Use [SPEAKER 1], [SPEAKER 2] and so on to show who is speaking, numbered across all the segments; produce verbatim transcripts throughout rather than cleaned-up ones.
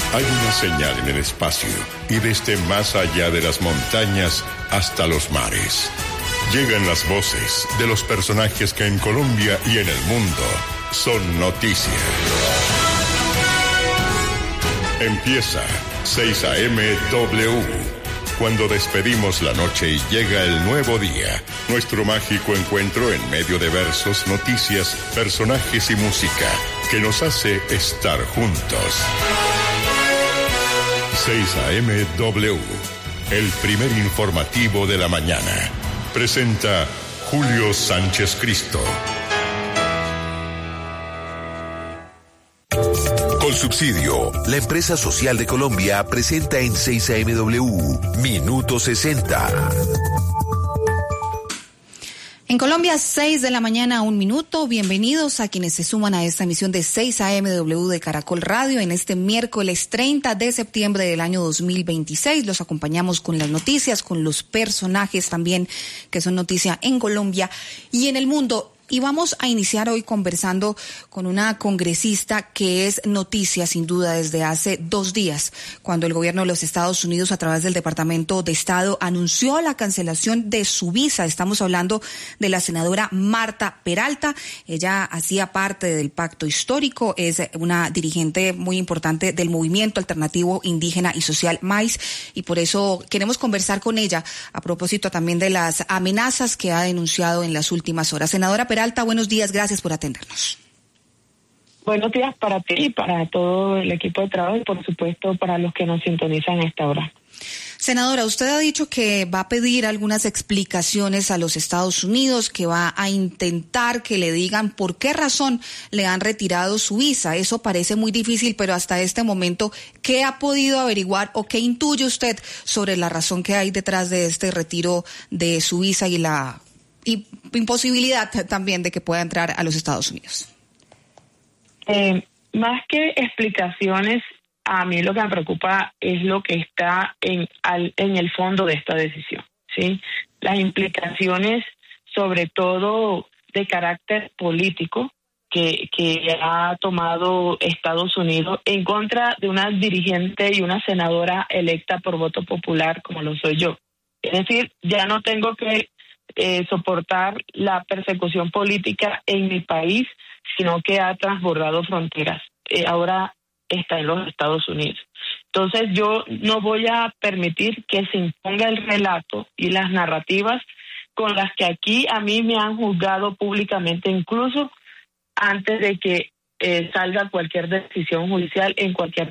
[SPEAKER 1] Hay una señal en el espacio y desde más allá de las montañas hasta los mares. Llegan las voces de los personajes que en Colombia y en el mundo son noticia. Empieza seis A M W. Cuando despedimos la noche y llega el nuevo día, nuestro mágico encuentro en medio de versos, noticias, personajes y música que nos hace estar juntos. seis A M W, el primer informativo de la mañana. Presenta Julio Sánchez Cristo.
[SPEAKER 2] Con subsidio, la empresa social de Colombia presenta en seis A M W Minuto sesenta.
[SPEAKER 3] En Colombia, seis de la mañana, un minuto. Bienvenidos a quienes se suman a esta emisión de seis A M W de Caracol Radio en este miércoles treinta de septiembre del año dos mil veintiséis. Los acompañamos con las noticias, con los personajes también que son noticia en Colombia y en el mundo. Y vamos a iniciar hoy conversando con una congresista que es noticia sin duda desde hace dos días, cuando el gobierno de los Estados Unidos a través del Departamento de Estado anunció la cancelación de su visa. Estamos hablando de la senadora Marta Peralta. Ella hacía parte del pacto histórico, es una dirigente muy importante del movimiento alternativo indígena y social M A I S, y por eso queremos conversar con ella a propósito también de las amenazas que ha denunciado en las últimas horas. Senadora Peralta, Peralta, buenos días, gracias por atendernos.
[SPEAKER 4] Buenos días para ti y para todo el equipo de trabajo y por supuesto para los que nos sintonizan a esta hora.
[SPEAKER 3] Senadora, usted ha dicho que va a pedir algunas explicaciones a los Estados Unidos, que va a intentar que le digan por qué razón le han retirado su visa. Eso parece muy difícil, pero hasta este momento, ¿qué ha podido averiguar o qué intuye usted sobre la razón que hay detrás de este retiro de su visa y la y imposibilidad también de que pueda entrar a los Estados Unidos?
[SPEAKER 4] Eh, más que explicaciones, a mí lo que me preocupa es lo que está en, al, en el fondo de esta decisión, ¿sí? Las implicaciones, sobre todo de carácter político, que, que ha tomado Estados Unidos en contra de una dirigente y una senadora electa por voto popular como lo soy yo. Es decir, ya no tengo que Eh, soportar la persecución política en mi país, sino que ha transbordado fronteras. Eh, ahora está en los Estados Unidos. Entonces yo no voy a permitir que se imponga el relato y las narrativas con las que aquí a mí me han juzgado públicamente, incluso antes de que eh, salga cualquier decisión judicial en cualquier,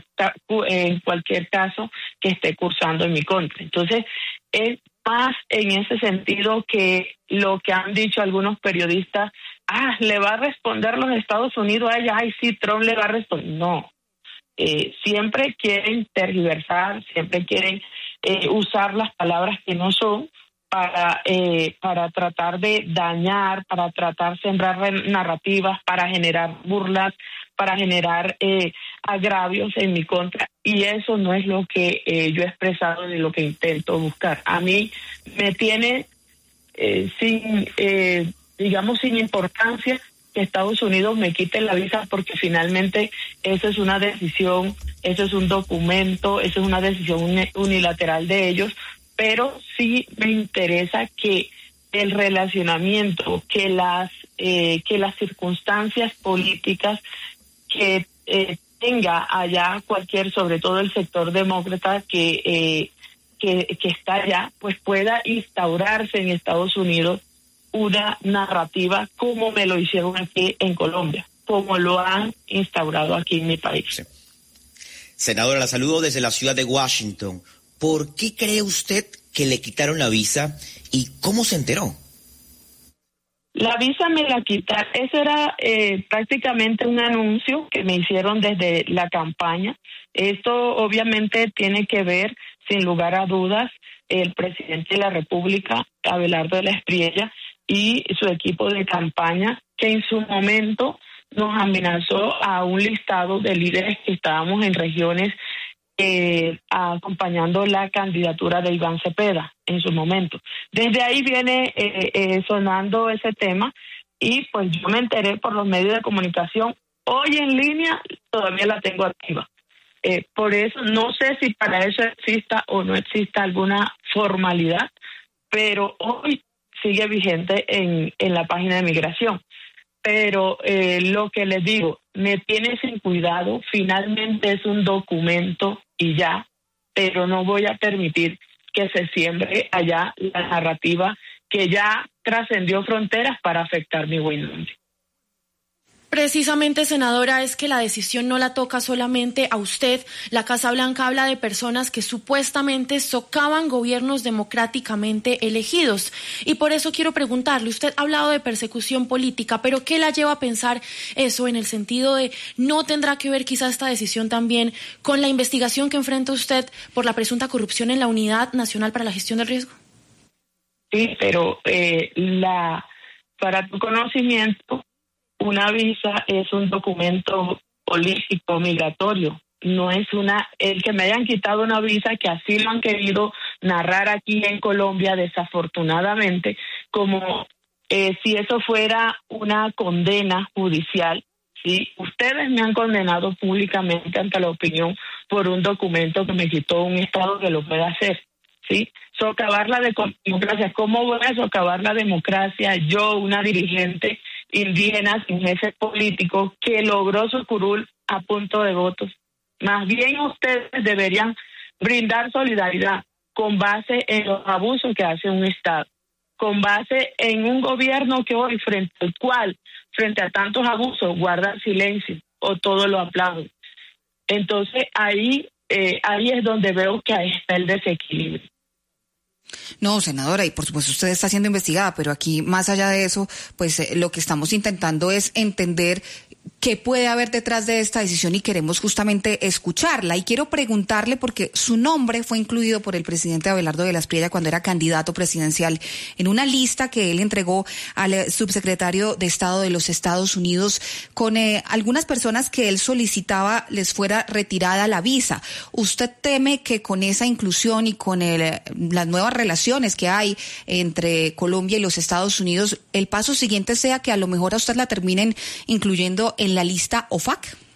[SPEAKER 4] en cualquier caso que esté cursando en mi contra. Entonces, es más en ese sentido que lo que han dicho algunos periodistas, ah, le va a responder los Estados Unidos a ella, ay, sí, Trump le va a responder. No, eh, siempre quieren tergiversar, siempre quieren eh, usar las palabras que no son para, eh, para tratar de dañar, para tratar de sembrar narrativas, para generar burlas, para generar eh, agravios en mi contra, y eso no es lo que eh, yo he expresado ni lo que intento buscar. A mí me tiene eh, sin, eh, digamos, sin importancia que Estados Unidos me quite la visa, porque finalmente esa es una decisión, eso es un documento, esa es una decisión unilateral de ellos, pero sí me interesa que el relacionamiento, que las, eh, que las circunstancias políticas que eh, tenga allá cualquier, sobre todo el sector demócrata que, eh, que que está allá, pues pueda instaurarse en Estados Unidos una narrativa como me lo hicieron aquí en Colombia, como lo han instaurado aquí en mi país.
[SPEAKER 5] Sí. Senadora, la saludo desde la ciudad de Washington. ¿Por qué cree usted que le quitaron la visa y cómo se enteró?
[SPEAKER 4] La visa me la quitaron, eso era eh, prácticamente un anuncio que me hicieron desde la campaña. Esto obviamente tiene que ver, sin lugar a dudas, el presidente de la República, Abelardo de la Espriella, y su equipo de campaña, que en su momento nos amenazó a un listado de líderes que estábamos en regiones eh, acompañando la candidatura de Iván Cepeda en su momento. Desde ahí viene eh, eh, sonando ese tema y pues yo me enteré por los medios de comunicación. Hoy en línea todavía la tengo activa. eh, por eso no sé si para eso exista o no exista alguna formalidad, pero hoy sigue vigente en, en la página de migración. Pero eh, lo que les digo, me tiene sin cuidado, finalmente es un documento y ya, pero no voy a permitir que se siembre allá la narrativa que ya trascendió fronteras para afectar mi buen nombre.
[SPEAKER 6] Precisamente, senadora, es que la decisión no la toca solamente a usted. La Casa Blanca habla de personas que supuestamente socavan gobiernos democráticamente elegidos. Y por eso quiero preguntarle, usted ha hablado de persecución política, pero ¿qué la lleva a pensar eso en el sentido de no tendrá que ver quizá esta decisión también con la investigación que enfrenta usted por la presunta corrupción en la Unidad Nacional para la Gestión del Riesgo?
[SPEAKER 4] Sí, pero eh, la para tu conocimiento, una visa es un documento político migratorio, no es una, el que me hayan quitado una visa, que así lo han querido narrar aquí en Colombia, desafortunadamente, como eh, si eso fuera una condena judicial, ¿sí? Ustedes me han condenado públicamente ante la opinión por un documento que me quitó un Estado que lo pueda hacer, ¿sí? Socavar la de democracia, ¿cómo voy a socavar la democracia? Yo, una dirigente indígena sin jefe político que logró su curul a punto de votos. Más bien ustedes deberían brindar solidaridad con base en los abusos que hace un Estado, con base en un gobierno que hoy, frente al cual, frente a tantos abusos, guarda silencio o todo lo aplauden. Entonces ahí, eh, ahí es donde veo que ahí está el desequilibrio.
[SPEAKER 3] No, senadora, y por supuesto usted está siendo investigada, pero aquí, más allá de eso, pues eh, lo que estamos intentando es entender qué puede haber detrás de esta decisión y queremos justamente escucharla. Y quiero preguntarle, porque su nombre fue incluido por el presidente Abelardo de la Espriella cuando era candidato presidencial en una lista que él entregó al subsecretario de Estado de los Estados Unidos con eh, algunas personas que él solicitaba les fuera retirada la visa. ¿Usted teme que con esa inclusión y con el, las nuevas relaciones que hay entre Colombia y los Estados Unidos, el paso siguiente sea que a lo mejor a usted la terminen incluyendo en la lista O F A C?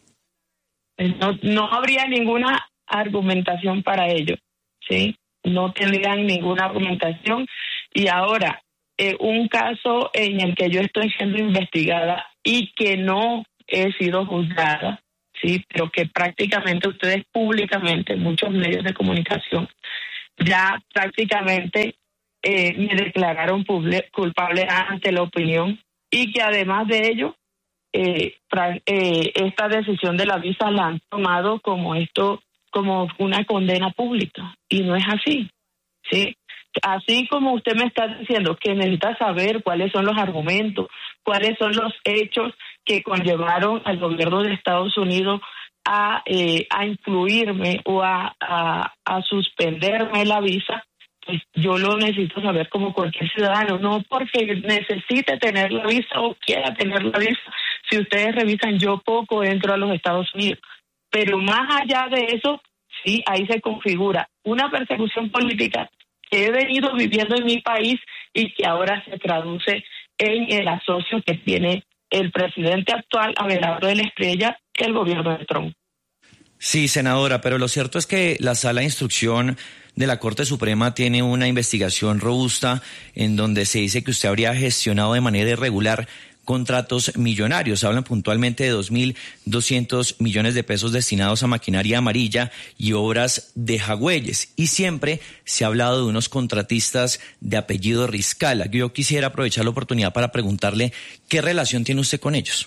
[SPEAKER 4] No, no habría ninguna argumentación para ello, ¿sí? No tendrían ninguna argumentación. Y ahora, eh, un caso en el que yo estoy siendo investigada y que no he sido juzgada, ¿sí? Pero que prácticamente ustedes públicamente, muchos medios de comunicación, ya prácticamente eh, me declararon culpable ante la opinión, y que además de ello, Eh, eh, esta decisión de la visa la han tomado como esto, como una condena pública, y no es así, ¿sí? Así como usted me está diciendo que necesita saber cuáles son los argumentos, cuáles son los hechos que conllevaron al gobierno de Estados Unidos a, eh, a incluirme o a, a, a suspenderme la visa, pues yo lo necesito saber como cualquier ciudadano, no porque necesite tener la visa o quiera tener la visa. Si ustedes revisan, yo poco entro a los Estados Unidos, pero más allá de eso, sí, ahí se configura una persecución política que he venido viviendo en mi país y que ahora se traduce en el asocio que tiene el presidente actual, Abelardo de la Espriella, que el gobierno de Trump.
[SPEAKER 7] Sí, senadora, pero lo cierto es que la Sala de Instrucción de la Corte Suprema tiene una investigación robusta en donde se dice que usted habría gestionado de manera irregular contratos millonarios. Hablan puntualmente de dos mil doscientos millones de pesos destinados a maquinaria amarilla y obras de jagüeyes. Y siempre se ha hablado de unos contratistas de apellido Riscala. Yo quisiera aprovechar la oportunidad para preguntarle qué relación tiene usted con ellos.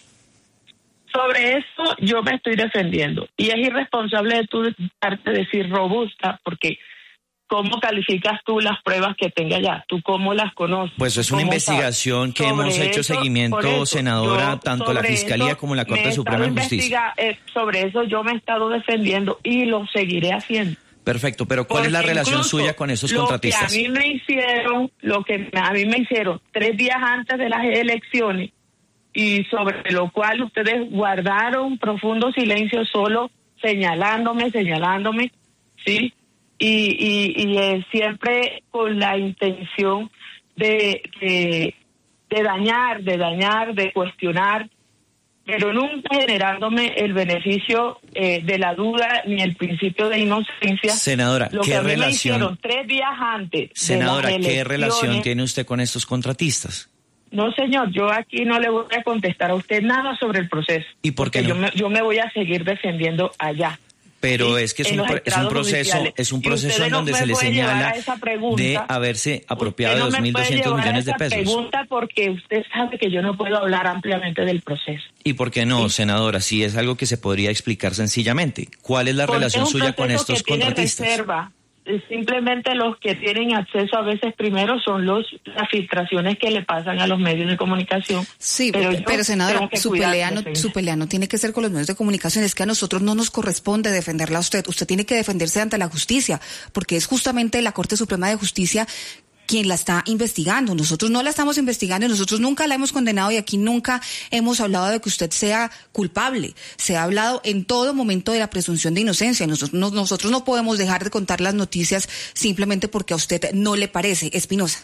[SPEAKER 4] Sobre eso yo me estoy defendiendo. Y es irresponsable de tu parte decir robusta, porque ¿cómo calificas tú las pruebas que tenga allá? ¿Tú cómo las conoces?
[SPEAKER 7] Pues es una investigación que hemos hecho eso, seguimiento, eso, senadora, tanto la Fiscalía como la Corte Suprema de Justicia.
[SPEAKER 4] Eh, sobre eso yo me he estado defendiendo y lo seguiré haciendo.
[SPEAKER 7] Perfecto, pero ¿cuál
[SPEAKER 4] Porque
[SPEAKER 7] es la relación suya con esos contratistas?
[SPEAKER 4] Lo que a mí me hicieron, lo que a mí me hicieron tres días antes de las elecciones, y sobre lo cual ustedes guardaron profundo silencio, solo señalándome, señalándome, ¿sí? Y, y, y eh, siempre con la intención de, de, de dañar, de dañar, de cuestionar, pero nunca generándome el beneficio eh, de la duda ni el principio de inocencia.
[SPEAKER 7] Senadora,
[SPEAKER 4] lo
[SPEAKER 7] ¿qué
[SPEAKER 4] que a mí
[SPEAKER 7] relación?
[SPEAKER 4] Me hicieron tres días antes.
[SPEAKER 7] Senadora,
[SPEAKER 4] de las
[SPEAKER 7] ¿qué relación
[SPEAKER 4] elecciones.
[SPEAKER 7] tiene usted con estos contratistas?
[SPEAKER 4] No, señor, yo aquí no le voy a contestar a usted nada sobre el proceso.
[SPEAKER 7] ¿Y por qué
[SPEAKER 4] no?
[SPEAKER 7] no?
[SPEAKER 4] Yo me, yo me voy a seguir defendiendo allá.
[SPEAKER 7] Pero
[SPEAKER 4] ¿sí?
[SPEAKER 7] es que es
[SPEAKER 4] en
[SPEAKER 7] un,
[SPEAKER 4] los
[SPEAKER 7] es un proceso,
[SPEAKER 4] judiciales.
[SPEAKER 7] es un
[SPEAKER 4] Y
[SPEAKER 7] proceso
[SPEAKER 4] usted
[SPEAKER 7] en
[SPEAKER 4] no
[SPEAKER 7] donde
[SPEAKER 4] me
[SPEAKER 7] se le
[SPEAKER 4] puede llevar
[SPEAKER 7] señala
[SPEAKER 4] a esa pregunta.
[SPEAKER 7] de haberse apropiado
[SPEAKER 4] Usted
[SPEAKER 7] de
[SPEAKER 4] no
[SPEAKER 7] dos mil doscientos millones de pesos.
[SPEAKER 4] Pregunta porque usted sabe que yo no puedo hablar ampliamente del proceso.
[SPEAKER 7] ¿Y por qué no,
[SPEAKER 4] ¿sí?
[SPEAKER 7] senadora? Si es algo que se podría explicar sencillamente. ¿Cuál es la
[SPEAKER 4] Porque
[SPEAKER 7] relación
[SPEAKER 4] es un
[SPEAKER 7] suya con
[SPEAKER 4] proceso
[SPEAKER 7] estos
[SPEAKER 4] que tiene
[SPEAKER 7] contratistas?
[SPEAKER 4] Reserva. Simplemente los que tienen acceso a veces primero son los las filtraciones que le pasan a los medios de comunicación.
[SPEAKER 3] Sí,
[SPEAKER 4] pero,
[SPEAKER 3] pero, pero senadora, su pelea, no,
[SPEAKER 4] defensa.
[SPEAKER 3] su pelea no tiene que ser con los medios de comunicación, es que a nosotros no nos corresponde defenderla a usted, usted tiene que defenderse ante la justicia, porque es justamente la Corte Suprema de Justicia quien la está investigando. Nosotros no la estamos investigando, nosotros nunca la hemos condenado y aquí nunca hemos hablado de que usted sea culpable. Se ha hablado en todo momento de la presunción de inocencia. Nosotros no, nosotros no podemos dejar de contar las noticias simplemente porque a usted no le parece. Espinosa.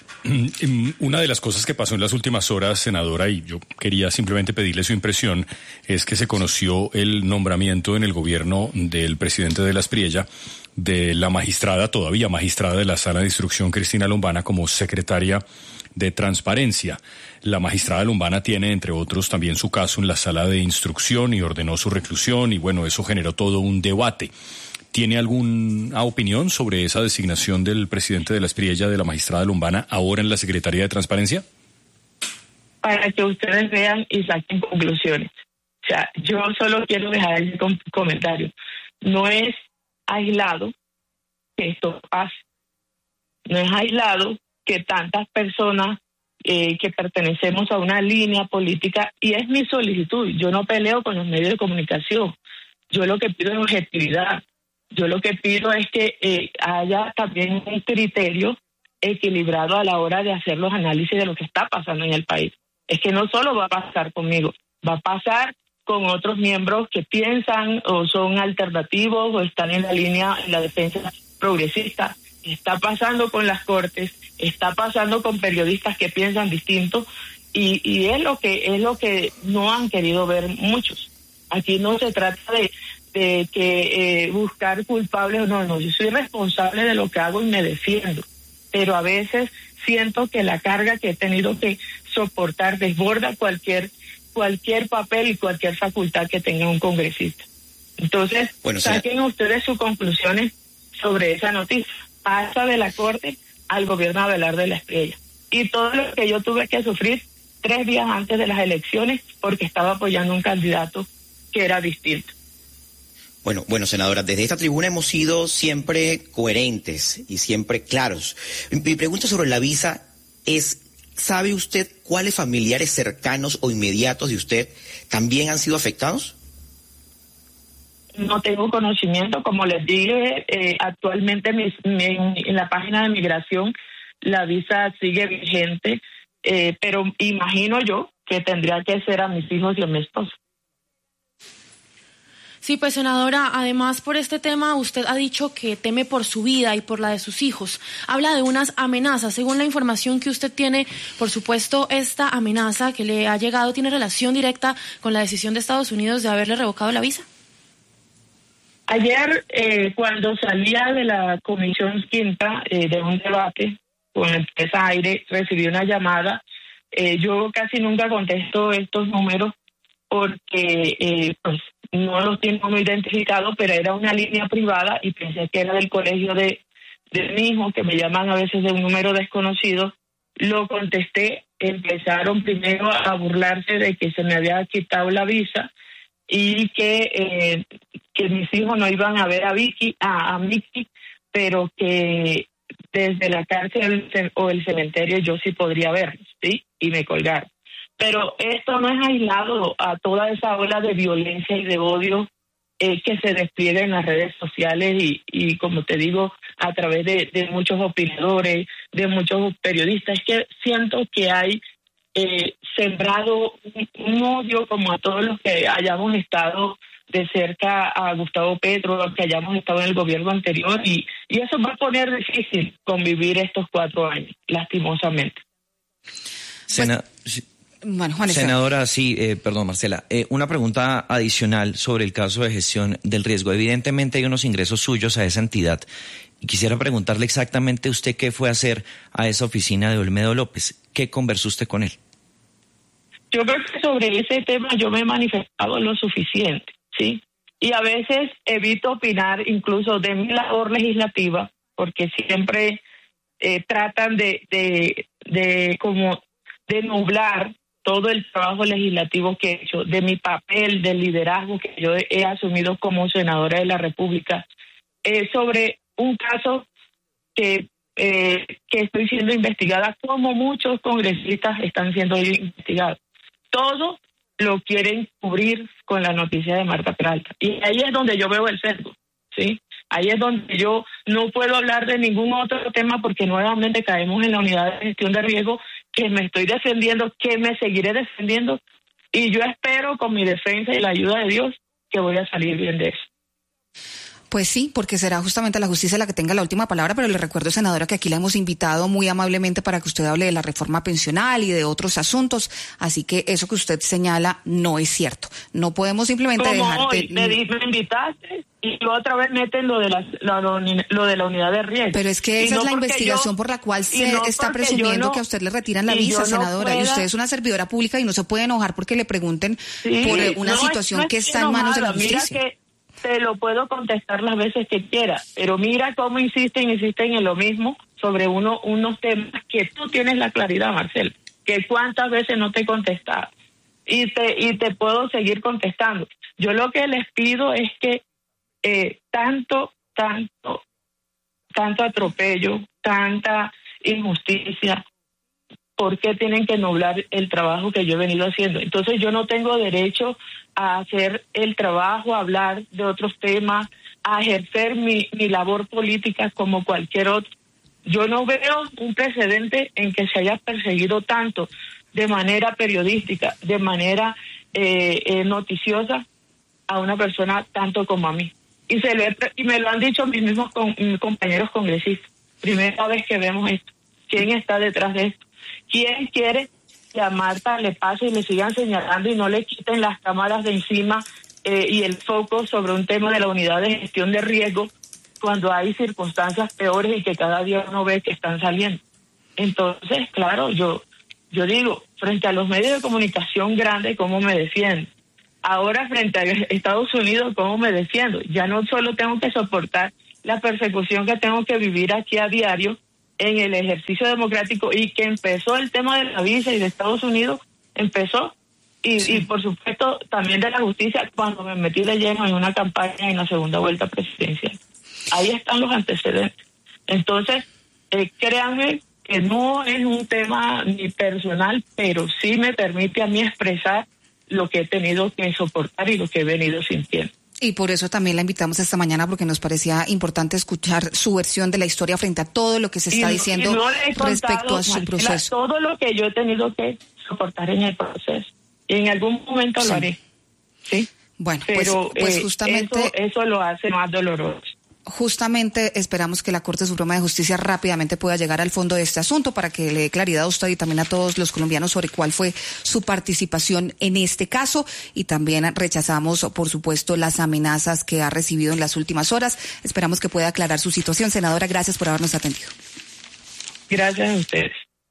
[SPEAKER 8] Una de las cosas que pasó en las últimas horas, senadora, y yo quería simplemente pedirle su impresión, es que se conoció el nombramiento en el gobierno del presidente de la Espriella de la magistrada, todavía magistrada de la Sala de Instrucción, Cristina Lombana, como secretaria de Transparencia. La magistrada Lombana tiene, entre otros, también su caso en la Sala de Instrucción y ordenó su reclusión y, bueno, eso generó todo un debate. ¿Tiene alguna opinión sobre esa designación del presidente de la Espriella, de la magistrada Lombana, ahora en la Secretaría de Transparencia?
[SPEAKER 4] Para que ustedes vean y saquen conclusiones. O sea, yo solo quiero dejar el com- comentario. No es aislado que esto pase. No es aislado que tantas personas eh, que pertenecemos a una línea política, y es mi solicitud, yo no peleo con los medios de comunicación, yo lo que pido es objetividad. Yo lo que pido es que eh, haya también un criterio equilibrado a la hora de hacer los análisis de lo que está pasando en el país. Es que no solo va a pasar conmigo, va a pasar con otros miembros que piensan o son alternativos o están en la línea, en la defensa progresista. Está pasando con las cortes, está pasando con periodistas que piensan distinto y, y es lo que es lo que no han querido ver muchos. Aquí no se trata de de que eh, buscar culpables o no, no, yo soy responsable de lo que hago y me defiendo, pero a veces siento que la carga que he tenido que soportar desborda cualquier cualquier papel y cualquier facultad que tenga un congresista. Entonces, bueno, saquen sea... ustedes sus conclusiones sobre esa noticia. Pasa de la Corte al gobierno Abelardo de la Espriella. Y todo lo que yo tuve que sufrir tres días antes de las elecciones porque estaba apoyando un candidato que era distinto.
[SPEAKER 5] Bueno, bueno, senadora, desde esta tribuna hemos sido siempre coherentes y siempre claros. Mi pregunta sobre la visa es, ¿sabe usted cuáles familiares cercanos o inmediatos de usted también han sido afectados?
[SPEAKER 4] No tengo conocimiento, como les dije, eh, actualmente mi, mi, en la página de migración la visa sigue vigente, eh, pero imagino yo que tendría que ser a mis hijos y a mi esposo.
[SPEAKER 6] Sí, pues senadora, además por este tema usted ha dicho que teme por su vida y por la de sus hijos. Habla de unas amenazas. Según la información que usted tiene, por supuesto, esta amenaza que le ha llegado tiene relación directa con la decisión de Estados Unidos de haberle revocado la visa.
[SPEAKER 4] Ayer, eh, cuando salía de la Comisión Quinta eh, de un debate con la empresa Aire, recibí una llamada. Eh, yo casi nunca contesto estos números porque eh, pues no los tengo muy identificados, pero era una línea privada y pensé que era del colegio de, de mi hijo, que me llaman a veces de un número desconocido. Lo contesté, empezaron primero a burlarse de que se me había quitado la visa y que, eh, que mis hijos no iban a ver a Vicky, a, a Mickey, pero que desde la cárcel o el cementerio yo sí podría verlos, ¿sí? Y me colgaron. Pero esto no es aislado a toda esa ola de violencia y de odio eh, que se despliega en las redes sociales y, y como te digo, a través de, de muchos opinadores, de muchos periodistas. Es que siento que hay eh, sembrado un, un odio como a todos los que hayamos estado de cerca a Gustavo Petro, que hayamos estado en el gobierno anterior y, y eso va a poner difícil convivir estos cuatro años, lastimosamente.
[SPEAKER 7] Sena- pues,
[SPEAKER 3] Bueno, Juan
[SPEAKER 7] Senadora, sí, eh, perdón, Marcela, eh, una pregunta adicional sobre el caso de gestión del riesgo. Evidentemente hay unos ingresos suyos a esa entidad y quisiera preguntarle exactamente usted qué fue a hacer a esa oficina de Olmedo López. ¿Qué conversó usted con él?
[SPEAKER 4] Yo creo que sobre ese tema yo me he manifestado lo suficiente, ¿sí? Y a veces evito opinar incluso de mi labor legislativa porque siempre eh, tratan de, de, de como de nublar todo el trabajo legislativo que he hecho, de mi papel de liderazgo que yo he asumido como senadora de la República, eh, sobre un caso que, eh, que estoy siendo investigada, como muchos congresistas están siendo investigados. Todo lo quieren cubrir con la noticia de Marta Peralta. Y ahí es donde yo veo el sesgo, ¿sí? Ahí es donde yo no puedo hablar de ningún otro tema porque nuevamente caemos en la unidad de gestión de riesgo que me estoy defendiendo, que me seguiré defendiendo, y yo espero con mi defensa y la ayuda de Dios que voy a salir bien de eso.
[SPEAKER 3] Pues sí, porque será justamente la justicia la que tenga la última palabra, pero le recuerdo, senadora, que aquí la hemos invitado muy amablemente para que usted hable de la reforma pensional y de otros asuntos, así que eso que usted señala no es cierto. No podemos simplemente
[SPEAKER 4] Como
[SPEAKER 3] dejar...
[SPEAKER 4] hoy, me, me invitaste y otra vez meten lo de la, la, lo de la unidad de riesgo.
[SPEAKER 3] Pero es que esa
[SPEAKER 4] no
[SPEAKER 3] es la investigación
[SPEAKER 4] yo,
[SPEAKER 3] por la cual se
[SPEAKER 4] no
[SPEAKER 3] está presumiendo no, que a usted le retiran la visa, no senadora, pueda, y usted es una servidora pública y no se puede enojar porque le pregunten sí, por una no situación es, no que está en manos de la justicia.
[SPEAKER 4] Mira que te lo puedo contestar las veces que quiera, pero mira cómo insisten, insisten en lo mismo sobre uno, unos temas que tú tienes la claridad, Marcelo, que cuántas veces no te he contestado y te, y te puedo seguir contestando. Yo lo que les pido es que eh, tanto, tanto, tanto atropello, tanta injusticia, ¿por qué tienen que nublar el trabajo que yo he venido haciendo? Entonces yo no tengo derecho a hacer el trabajo, a hablar de otros temas, a ejercer mi, mi labor política como cualquier otro. Yo no veo un precedente en que se haya perseguido tanto de manera periodística, de manera eh, eh, noticiosa a una persona tanto como a mí. Y, se le, y me lo han dicho mis mismos con, mis compañeros congresistas. Primera vez que vemos esto. ¿Quién está detrás de esto? ¿Quién quiere que a Marta le pase y le sigan señalando y no le quiten las cámaras de encima eh, y el foco sobre un tema de la unidad de gestión de riesgo cuando hay circunstancias peores y que cada día uno ve que están saliendo? Entonces, claro, yo yo digo, frente a los medios de comunicación grandes, ¿cómo me defiendo? Ahora, frente a Estados Unidos, ¿cómo me defiendo? Ya no solo tengo que soportar la persecución que tengo que vivir aquí a diario en el ejercicio democrático y que empezó el tema de la visa y de Estados Unidos, empezó, y, sí. y por supuesto también de la justicia cuando me metí de lleno en una campaña en la segunda vuelta presidencial. Ahí están los antecedentes. Entonces, eh, créanme que no es un tema ni personal, pero sí me permite a mí expresar lo que he tenido que soportar y lo que he venido sintiendo.
[SPEAKER 3] Y por eso también la invitamos esta mañana, porque nos parecía importante escuchar su versión de la historia frente a todo lo que se está y, diciendo y no contado, respecto a su Marcela, proceso.
[SPEAKER 4] Todo lo que yo he tenido que soportar en el proceso. Y en algún momento sí. lo haré. ¿Sí?
[SPEAKER 3] Bueno,
[SPEAKER 4] pero
[SPEAKER 3] pues, pues justamente
[SPEAKER 4] eh, eso, eso lo hace más doloroso.
[SPEAKER 3] Justamente esperamos que la Corte Suprema de Justicia rápidamente pueda llegar al fondo de este asunto para que le dé claridad a usted y también a todos los colombianos sobre cuál fue su participación en este caso. Y también rechazamos, por supuesto, las amenazas que ha recibido en las últimas horas. Esperamos que pueda aclarar su situación. Senadora, gracias por habernos atendido.
[SPEAKER 4] Gracias a ustedes.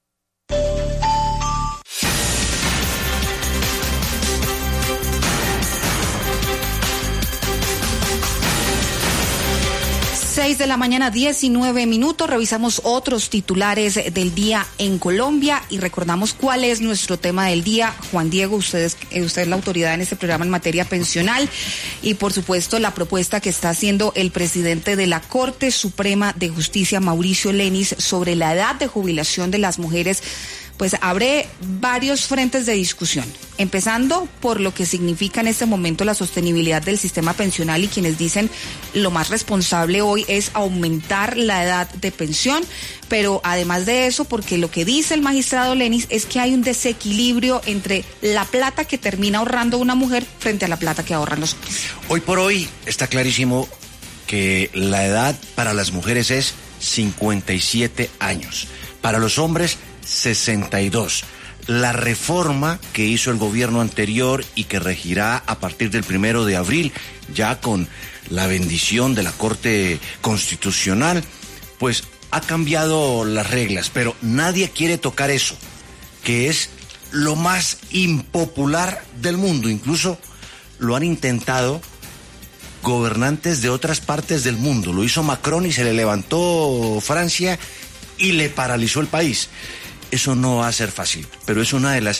[SPEAKER 3] seis de la mañana, diecinueve minutos. Revisamos otros titulares del día en Colombia y recordamos cuál es nuestro tema del día. Juan Diego, usted es, usted es la autoridad en este programa en materia pensional y, por supuesto, la propuesta que está haciendo el presidente de la Corte Suprema de Justicia, Mauricio Lenis, sobre la edad de jubilación de las mujeres, pues abre varios frentes de discusión, empezando por lo que significa en este momento la sostenibilidad del sistema pensional y quienes dicen lo más responsable hoy es aumentar la edad de pensión, pero además de eso, porque lo que dice el magistrado Lenis es que hay un desequilibrio entre la plata que termina ahorrando una mujer frente a la plata que ahorran los hombres.
[SPEAKER 9] Hoy por hoy está clarísimo que la edad para las mujeres es cincuenta y siete años, para los hombres sesenta y dos. la reforma que hizo el gobierno anterior y que regirá a partir del primero de abril, ya con la bendición de la Corte Constitucional, pues ha cambiado las reglas, pero nadie quiere tocar eso, que es lo más impopular del mundo. Incluso lo han intentado gobernantes de otras partes del mundo. Lo hizo Macron y se le levantó Francia y le paralizó el país. Eso no va a ser fácil, pero es una de las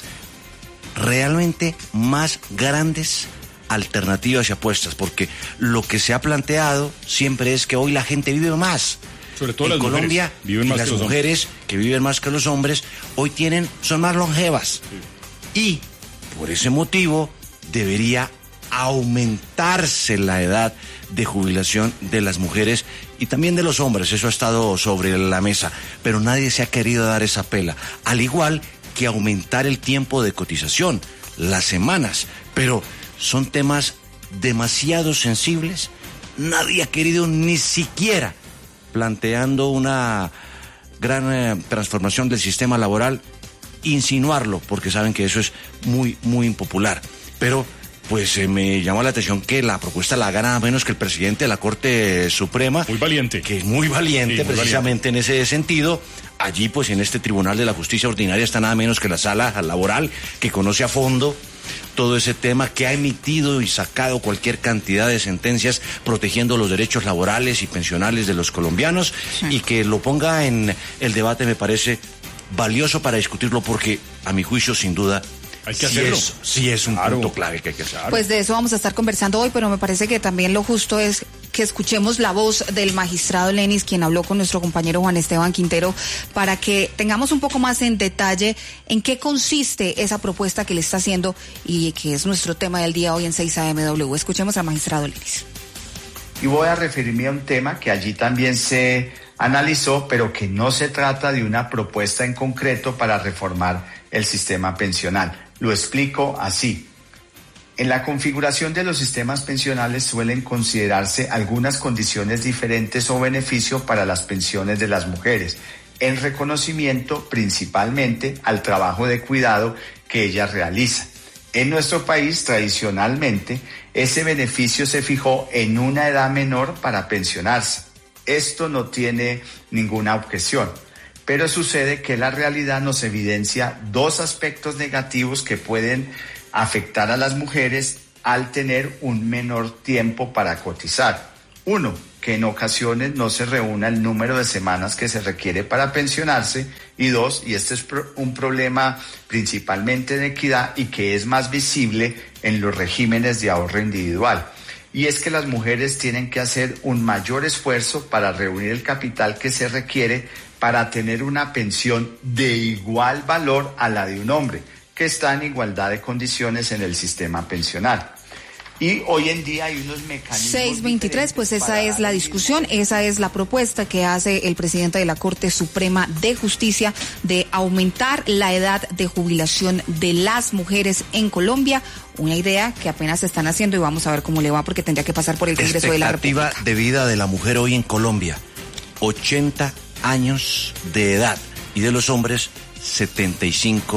[SPEAKER 9] realmente más grandes alternativas y apuestas, porque lo que se ha planteado siempre es que hoy la gente vive más.
[SPEAKER 8] Sobre todo
[SPEAKER 9] en
[SPEAKER 8] las
[SPEAKER 9] Colombia,
[SPEAKER 8] mujeres viven más
[SPEAKER 9] las
[SPEAKER 8] que los
[SPEAKER 9] mujeres
[SPEAKER 8] hombres.
[SPEAKER 9] que viven más que los hombres hoy tienen, son más longevas. Sí. Y por ese motivo debería aumentarse la edad de jubilación de las mujeres y también de los hombres. Eso ha estado sobre la mesa, pero nadie se ha querido dar esa pela. Al igual que aumentar el tiempo de cotización, las semanas, pero son temas demasiado sensibles. Nadie ha querido ni siquiera planteando una gran eh, transformación del sistema laboral, insinuarlo, porque saben que eso es muy, muy impopular. Pero, pues, eh, me llamó la atención que la propuesta la haga nada menos que el presidente de la Corte Suprema.
[SPEAKER 8] Muy valiente.
[SPEAKER 9] Que es muy valiente, sí, muy precisamente valiente. En ese sentido. Allí, pues, en este Tribunal de la Justicia Ordinaria está nada menos que la Sala Laboral, que conoce a fondo todo ese tema, que ha emitido y sacado cualquier cantidad de sentencias protegiendo los derechos laborales y pensionales de los colombianos, sí. Y que lo ponga en el debate me parece valioso para discutirlo, porque a mi juicio sin duda
[SPEAKER 8] hay que
[SPEAKER 9] sí
[SPEAKER 8] hacerlo.
[SPEAKER 9] Es, sí es un claro. punto clave que hay que hacer.
[SPEAKER 3] Pues de eso vamos a estar conversando hoy, pero me parece que también lo justo es que escuchemos la voz del magistrado Lenis, quien habló con nuestro compañero Juan Esteban Quintero, para que tengamos un poco más en detalle en qué consiste esa propuesta que le está haciendo y que es nuestro tema del día hoy en seis A M W. Escuchemos al magistrado Lenis.
[SPEAKER 10] Y voy a referirme a un tema que allí también se analizó, pero que no se trata de una propuesta en concreto para reformar el sistema pensional. Lo explico así. En la configuración de los sistemas pensionales suelen considerarse algunas condiciones diferentes o beneficios para las pensiones de las mujeres, en reconocimiento principalmente al trabajo de cuidado que ellas realizan. En nuestro país, tradicionalmente, ese beneficio se fijó en una edad menor para pensionarse. Esto no tiene ninguna objeción. Pero sucede que la realidad nos evidencia dos aspectos negativos que pueden afectar a las mujeres al tener un menor tiempo para cotizar. Uno, que en ocasiones no se reúna el número de semanas que se requiere para pensionarse. Y dos, y este es un problema principalmente de equidad y que es más visible en los regímenes de ahorro individual. Y es que las mujeres tienen que hacer un mayor esfuerzo para reunir el capital que se requiere para tener una pensión de igual valor a la de un hombre, que está en igualdad de condiciones en el sistema pensional. Y hoy en día hay unos mecanismos...
[SPEAKER 3] seis veintitrés, pues esa es la discusión, esa es la propuesta que hace el presidente de la Corte Suprema de Justicia de aumentar la edad de jubilación de las mujeres en Colombia. Una idea que apenas se están haciendo y vamos a ver cómo le va, porque tendría que pasar por el Congreso de la República.
[SPEAKER 9] Expectativa de vida de la mujer hoy en Colombia, ochenta años de edad, y de los hombres, setenta y cinco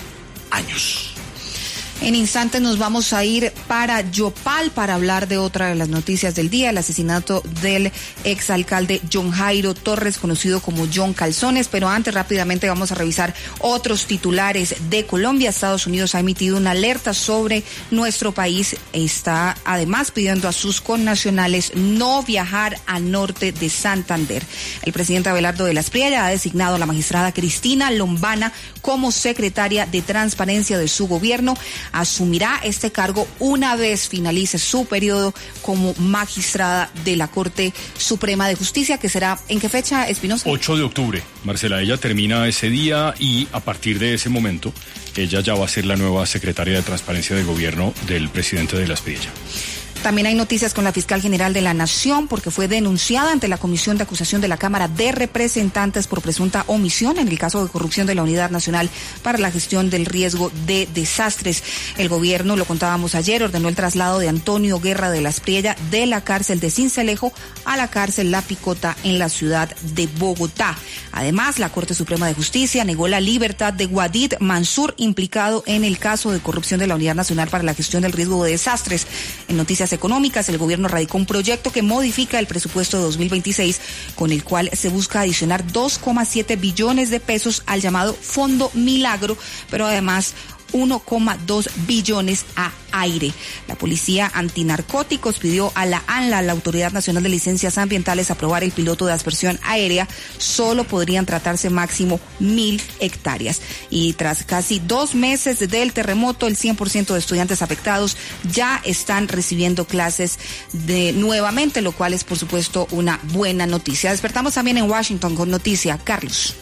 [SPEAKER 9] años.
[SPEAKER 3] En instantes nos vamos a ir para Yopal para hablar de otra de las noticias del día, el asesinato del exalcalde John Jairo Torres, conocido como John Calzones. Pero antes, rápidamente vamos a revisar otros titulares de Colombia. Estados Unidos ha emitido una alerta sobre nuestro país. Está además pidiendo a sus connacionales no viajar al norte de Santander. El presidente Abelardo de la Espriella ha designado a la magistrada Cristina Lombana como secretaria de Transparencia de su gobierno. Asumirá este cargo una vez finalice su periodo como magistrada de la Corte Suprema de Justicia, que será, ¿en qué fecha, Espinosa?
[SPEAKER 8] ocho de octubre, Marcela, ella termina ese día y a partir de ese momento ella ya va a ser la nueva secretaria de Transparencia de Gobierno del presidente de la Espriella.
[SPEAKER 3] También hay noticias con la fiscal general de la Nación porque fue denunciada ante la Comisión de Acusación de la Cámara de Representantes por presunta omisión en el caso de corrupción de la Unidad Nacional para la Gestión del Riesgo de Desastres. El gobierno, lo contábamos ayer, ordenó el traslado de Antonio Guerra de la Espriella de la cárcel de Sincelejo a la cárcel La Picota en la ciudad de Bogotá. Además, la Corte Suprema de Justicia negó la libertad de Wadid Mansur, implicado en el caso de corrupción de la Unidad Nacional para la Gestión del Riesgo de Desastres. En noticias económicas, el gobierno radicó un proyecto que modifica el presupuesto de dos mil veintiséis, con el cual se busca adicionar dos coma siete billones de pesos al llamado Fondo Milagro, pero además uno coma dos billones a aire. La Policía Antinarcóticos pidió a la ANLA, la Autoridad Nacional de Licencias Ambientales, aprobar el piloto de aspersión aérea. Solo podrían tratarse máximo mil hectáreas. Y tras casi dos meses del terremoto, el cien por ciento de estudiantes afectados ya están recibiendo clases de nuevamente, lo cual es, por supuesto, una buena noticia. Despertamos también en Washington con noticia. Carlos.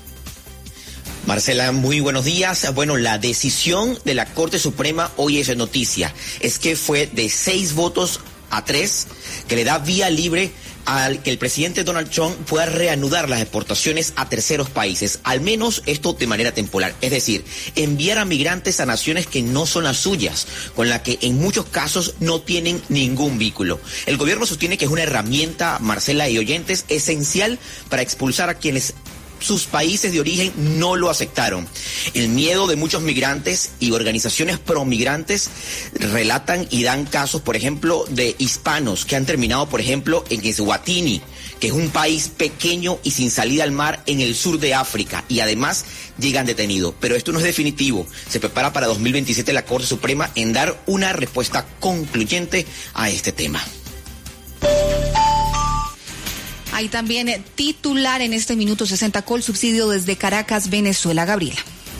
[SPEAKER 5] Marcela, muy buenos días. Bueno, la decisión de la Corte Suprema hoy es noticia. Es que fue de seis votos a tres que le da vía libre al que el presidente Donald Trump pueda reanudar las exportaciones a terceros países, al menos esto de manera temporal, es decir, enviar a migrantes a naciones que no son las suyas, con la que en muchos casos no tienen ningún vínculo. El gobierno sostiene que es una herramienta, Marcela y oyentes, esencial para expulsar a quienes sus países de origen no lo aceptaron. El miedo de muchos migrantes y organizaciones pro-migrantes relatan y dan casos, por ejemplo, de hispanos que han terminado, por ejemplo, en Eswatini, que es un país pequeño y sin salida al mar en el sur de África, y además llegan detenidos. Pero esto no es definitivo. Se prepara para dos mil veintisiete la Corte Suprema en dar una respuesta concluyente a este tema.
[SPEAKER 3] Hay también titular en este minuto sesenta, Colsubsidio desde Caracas, Venezuela. Gabriela.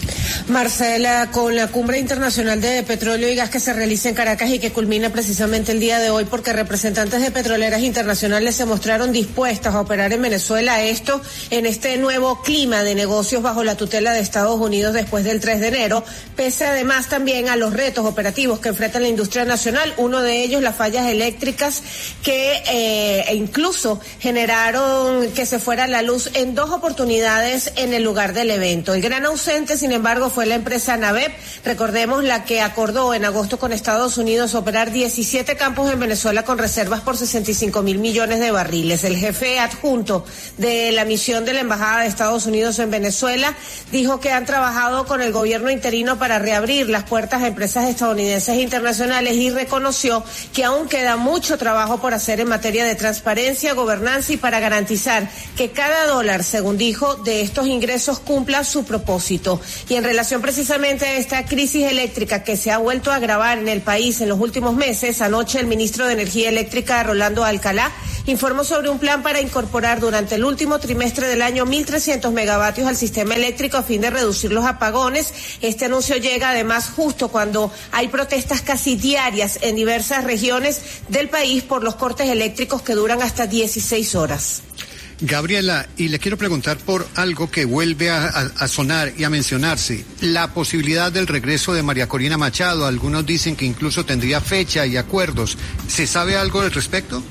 [SPEAKER 11] Marcela, con la cumbre internacional de petróleo y gas que se realiza en Caracas y que culmina precisamente el día de hoy porque representantes de petroleras internacionales se mostraron dispuestas a operar en Venezuela, esto en este nuevo clima de negocios bajo la tutela de Estados Unidos después del tres de enero, pese además también a los retos operativos que enfrenta la industria nacional, uno de ellos las fallas eléctricas que eh, incluso generaron que se fuera la luz en dos oportunidades en el lugar del evento. El gran ausente, sin embargo, fue la empresa Navep, recordemos la que acordó en agosto con Estados Unidos operar diecisiete campos en Venezuela con reservas por sesenta y cinco mil millones de barriles. El jefe adjunto de la misión de la Embajada de Estados Unidos en Venezuela dijo que han trabajado con el gobierno interino para reabrir las puertas a empresas estadounidenses e internacionales y reconoció que aún queda mucho trabajo por hacer en materia de transparencia, gobernanza y para garantizar que cada dólar, según dijo, de estos ingresos cumpla su propósito. Y en relación precisamente a esta crisis eléctrica que se ha vuelto a agravar en el país en los últimos meses, anoche el ministro de Energía Eléctrica, Rolando Alcalá, informó sobre un plan para incorporar durante el último trimestre del año mil trescientos megavatios al sistema eléctrico a fin de reducir los apagones. Este anuncio llega además justo cuando hay protestas casi diarias en diversas regiones del país por los cortes eléctricos que duran hasta dieciséis horas.
[SPEAKER 12] Gabriela, y le quiero preguntar por algo que vuelve a, a, a sonar y a mencionarse, la posibilidad del regreso de María Corina Machado. Algunos dicen que incluso tendría fecha y acuerdos. ¿Se sabe algo al respecto?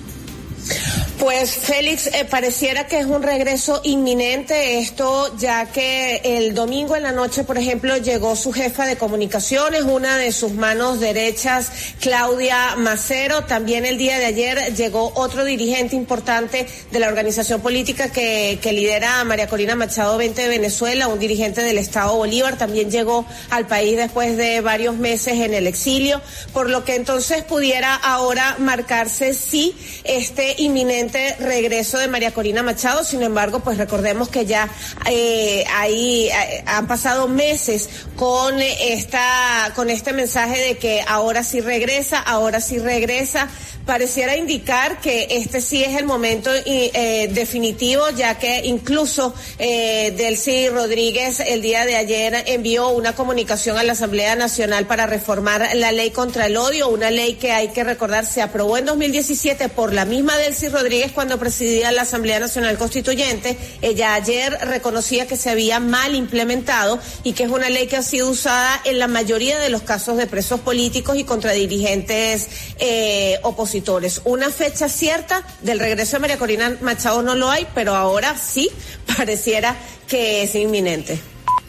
[SPEAKER 11] Pues Félix, eh, pareciera que es un regreso inminente esto, ya que el domingo en la noche, por ejemplo, llegó su jefa de comunicaciones, una de sus manos derechas, Claudia Macero. También el día de ayer llegó otro dirigente importante de la organización política que, que lidera a María Corina Machado veinte de Venezuela, un dirigente del Estado Bolívar, también llegó al país después de varios meses en el exilio, por lo que entonces pudiera ahora marcarse sí este inminente regreso de María Corina Machado. Sin embargo, pues recordemos que ya eh, ahí eh, han pasado meses con esta con este mensaje de que ahora sí regresa, ahora sí regresa. Pareciera indicar que este sí es el momento eh, definitivo, ya que incluso eh, Delcy Rodríguez el día de ayer envió una comunicación a la Asamblea Nacional para reformar la ley contra el odio, una ley que hay que recordar se aprobó en dos mil diecisiete por la misma Delcy Rodríguez Rodríguez cuando presidía la Asamblea Nacional Constituyente. Ella ayer reconocía que se había mal implementado y que es una ley que ha sido usada en la mayoría de los casos de presos políticos y contra dirigentes eh, opositores. Una fecha cierta del regreso de María Corina Machado no lo hay, pero ahora sí pareciera que es inminente.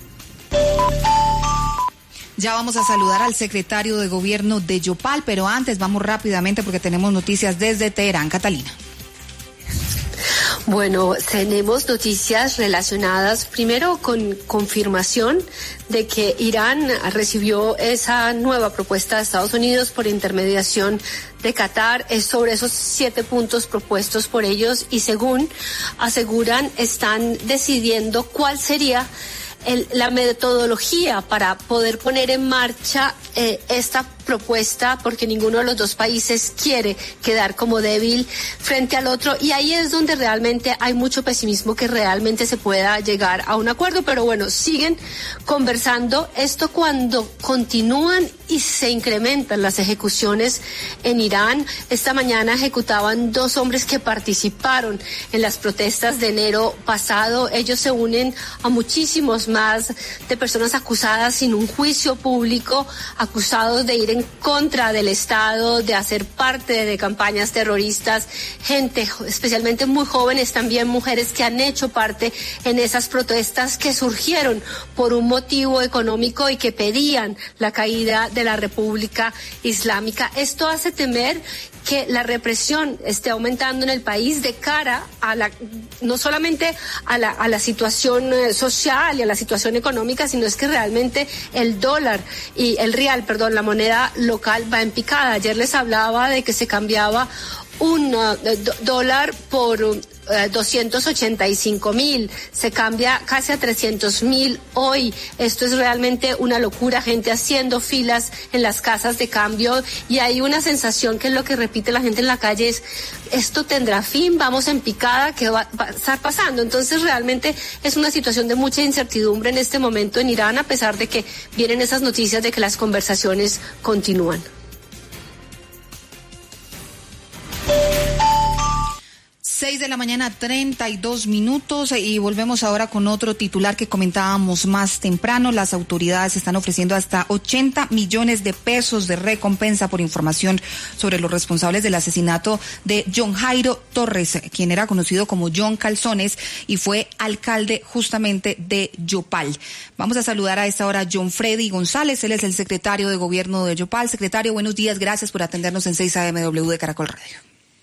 [SPEAKER 3] Ya vamos a saludar al secretario de Gobierno de Yopal, pero antes vamos rápidamente porque tenemos noticias desde Teherán. Catalina.
[SPEAKER 13] Bueno, tenemos noticias relacionadas primero con confirmación de que Irán recibió esa nueva propuesta de Estados Unidos por intermediación de Qatar es sobre esos siete puntos propuestos por ellos y según aseguran están decidiendo cuál sería el, la metodología para poder poner en marcha eh, esta propuesta, porque ninguno de los dos países quiere quedar como débil frente al otro, y ahí es donde realmente hay mucho pesimismo que realmente se pueda llegar a un acuerdo, pero bueno, siguen conversando. Esto cuando continúan y se incrementan las ejecuciones en Irán. Esta mañana ejecutaban dos hombres que participaron en las protestas de enero pasado. Ellos se unen a muchísimos más de personas acusadas sin un juicio público, acusados de ir en contra del Estado, de hacer parte de campañas terroristas, gente especialmente muy jóvenes, también mujeres que han hecho parte en esas protestas que surgieron por un motivo económico y que pedían la caída de la República Islámica. Esto hace temer que la represión esté aumentando en el país de cara a la, no solamente a la, a la situación social y a la situación económica, sino es que realmente el dólar y el rial, perdón, la moneda local va en picada. Ayer les hablaba de que se cambiaba un uh, do, dólar por uh, doscientos ochenta y cinco mil, se cambia casi a trescientos mil hoy. Esto es realmente una locura, gente haciendo filas en las casas de cambio, y hay una sensación que es lo que repite la gente en la calle, es esto tendrá fin, vamos en picada, ¿qué va a estar pasando? Entonces realmente es una situación de mucha incertidumbre en este momento en Irán, a pesar de que vienen esas noticias de que las conversaciones continúan.
[SPEAKER 3] Seis de la mañana, treinta y dos minutos, y volvemos ahora con otro titular que comentábamos más temprano. Las autoridades están ofreciendo hasta ochenta millones de pesos de recompensa por información sobre los responsables del asesinato de John Jairo Torres, quien era conocido como John Calzones y fue alcalde justamente de Yopal. Vamos a saludar a esta hora a John Freddy González, él es el secretario de Gobierno de Yopal. Secretario, buenos días, gracias por atendernos en seis A M W de Caracol Radio.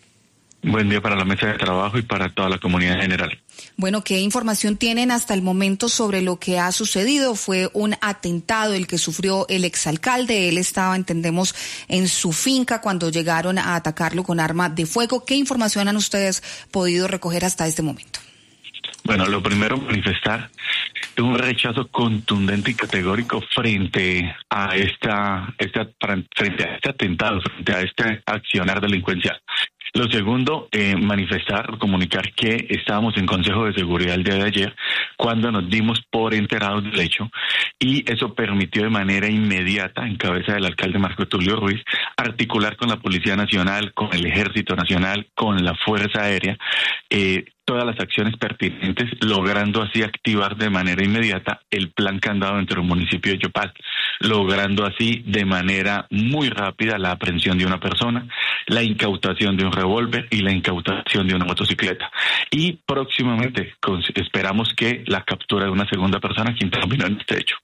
[SPEAKER 14] Buen día para la mesa de trabajo y para toda la comunidad en general.
[SPEAKER 3] Bueno, ¿qué información tienen hasta el momento sobre lo que ha sucedido? Fue un atentado el que sufrió el exalcalde. Él estaba, entendemos, en su finca cuando llegaron a atacarlo con arma de fuego. ¿Qué información han ustedes podido recoger hasta este momento?
[SPEAKER 14] Bueno, lo primero, manifestar un rechazo contundente y categórico frente a esta, esta frente a este atentado, frente a este accionar delincuencial. Lo segundo, eh, manifestar, comunicar que estábamos en Consejo de Seguridad el día de ayer cuando nos dimos por enterados del hecho, y eso permitió de manera inmediata, en cabeza del alcalde Marco Tulio Ruiz, articular con la Policía Nacional, con el Ejército Nacional, con la Fuerza Aérea, eh, todas las acciones pertinentes, logrando así activar de manera inmediata el plan candado dentro del municipio de Yopal, logrando así de manera muy rápida la aprehensión de una persona, la incautación de un revólver y la incautación de una motocicleta. Y próximamente con, esperamos que la captura de una segunda persona que intervino en este hecho.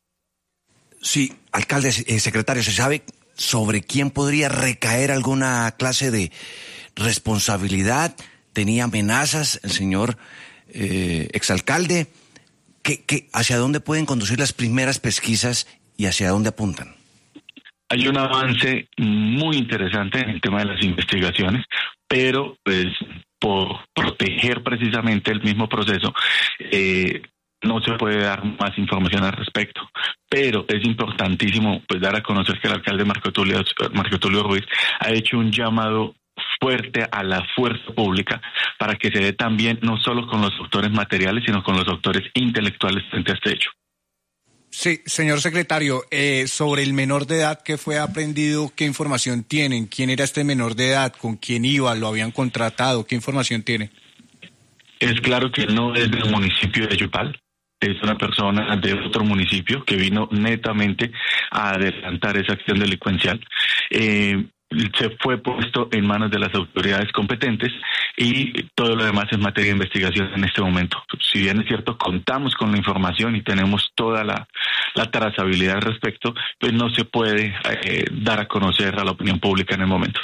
[SPEAKER 9] Sí, alcalde, eh, secretario, ¿se sabe sobre quién podría recaer alguna clase de responsabilidad? ¿Tenía amenazas el señor eh, exalcalde? ¿Qué, qué, ¿Hacia dónde pueden conducir las primeras pesquisas y hacia dónde apuntan?
[SPEAKER 14] Hay un avance muy interesante en el tema de las investigaciones, pero pues por proteger precisamente el mismo proceso, eh, no se puede dar más información al respecto. Pero es importantísimo pues dar a conocer que el alcalde Marco Tulio, Marco Tulio Ruiz ha hecho un llamado fuerte a la fuerza pública para que se dé también no solo con los autores materiales, sino con los autores intelectuales frente a este hecho.
[SPEAKER 15] Sí, señor secretario, eh, sobre el menor de edad que fue aprendido, ¿qué información tienen? ¿Quién era este menor de edad? ¿Con quién iba? ¿Lo habían contratado? ¿Qué información tiene?
[SPEAKER 14] Es claro que no es del municipio de Yopal, es una persona de otro municipio que vino netamente a adelantar esa acción delincuencial. Eh, se fue puesto en manos de las autoridades competentes y todo lo demás es materia de investigación en este momento. Si bien es cierto, contamos con la información y tenemos toda la, la trazabilidad al respecto, pues no se puede eh, dar a conocer a la opinión pública en el momento.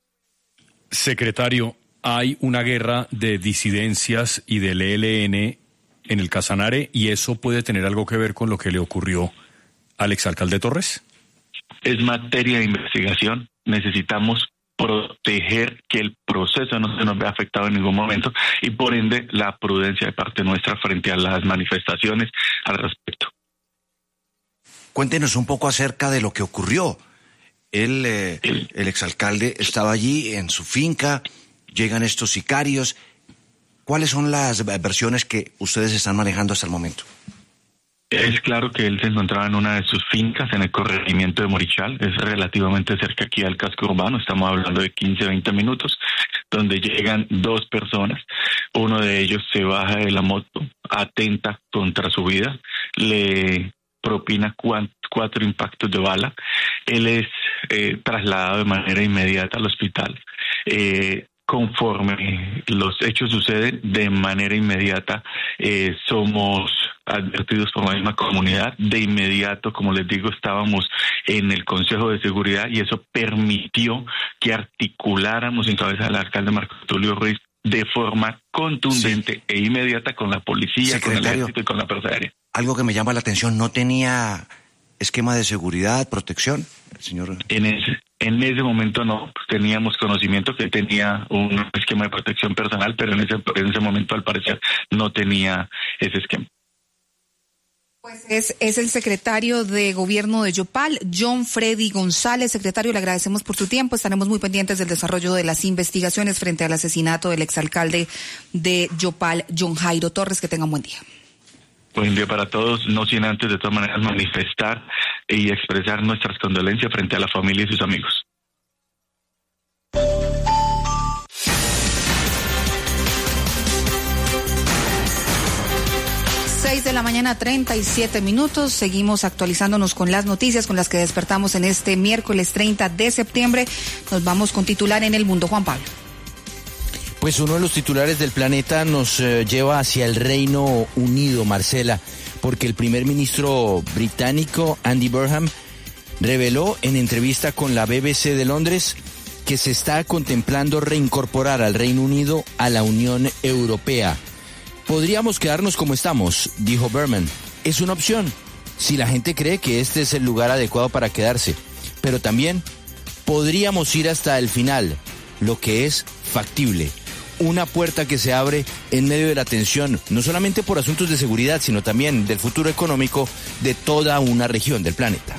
[SPEAKER 8] Secretario, hay una guerra de disidencias y del E L N en el Casanare, y eso puede tener algo que ver con lo que le ocurrió al exalcalde Torres.
[SPEAKER 14] Es materia de investigación. Necesitamos proteger que el proceso no se nos vea afectado en ningún momento y por ende la prudencia de parte nuestra frente a las manifestaciones al respecto.
[SPEAKER 9] Cuéntenos un poco acerca de lo que ocurrió. Él, eh, el, el exalcalde estaba allí en su finca, llegan estos sicarios. ¿Cuáles son las versiones que ustedes están manejando hasta el momento?
[SPEAKER 14] Es claro que él se encontraba en una de sus fincas en el corregimiento de Morichal, es relativamente cerca aquí al casco urbano, estamos hablando de quince, veinte minutos, donde llegan dos personas, uno de ellos se baja de la moto, atenta contra su vida, le propina cuatro impactos de bala, él es eh, trasladado de manera inmediata al hospital. Eh, Conforme los hechos suceden, de manera inmediata eh, somos advertidos por la misma comunidad. De inmediato, como les digo, estábamos en el Consejo de Seguridad y eso permitió que articuláramos en cabeza del alcalde Marco Tulio Ruiz de forma contundente sí. e inmediata con la policía, Secretario, con el ejército y con la Fuerza Aérea.
[SPEAKER 9] Algo que me llama la atención, ¿no tenía esquema de seguridad, protección, el señor?
[SPEAKER 14] En ese En ese momento no, teníamos conocimiento que tenía un esquema de protección personal, pero en ese, en ese momento al parecer no tenía ese esquema.
[SPEAKER 3] Pues es, es el secretario de Gobierno de Yopal, John Freddy González. Secretario, le agradecemos por su tiempo. Estaremos muy pendientes del desarrollo de las investigaciones frente al asesinato del exalcalde de Yopal, John Jairo Torres. Que tenga un buen día.
[SPEAKER 14] Buen día para todos, no sin antes de todas maneras manifestar y expresar nuestras condolencias frente a la familia y sus amigos.
[SPEAKER 3] Seis de la mañana, treinta y siete minutos. Seguimos actualizándonos con las noticias con las que despertamos en este miércoles treinta de septiembre. Nos vamos con titular en el mundo, Juan Pablo.
[SPEAKER 16] Pues uno de los titulares del planeta nos eh, lleva hacia el Reino Unido, Marcela, porque el primer ministro británico, Andy Burnham, reveló en entrevista con la B B C de Londres que se está contemplando reincorporar al Reino Unido a la Unión Europea. Podríamos quedarnos como estamos, dijo Burnham. Es una opción, si la gente cree que este es el lugar adecuado para quedarse. Pero también podríamos ir hasta el final, lo que es factible. Una puerta que se abre en medio de la tensión, no solamente por asuntos de seguridad, sino también del futuro económico de toda una región del planeta.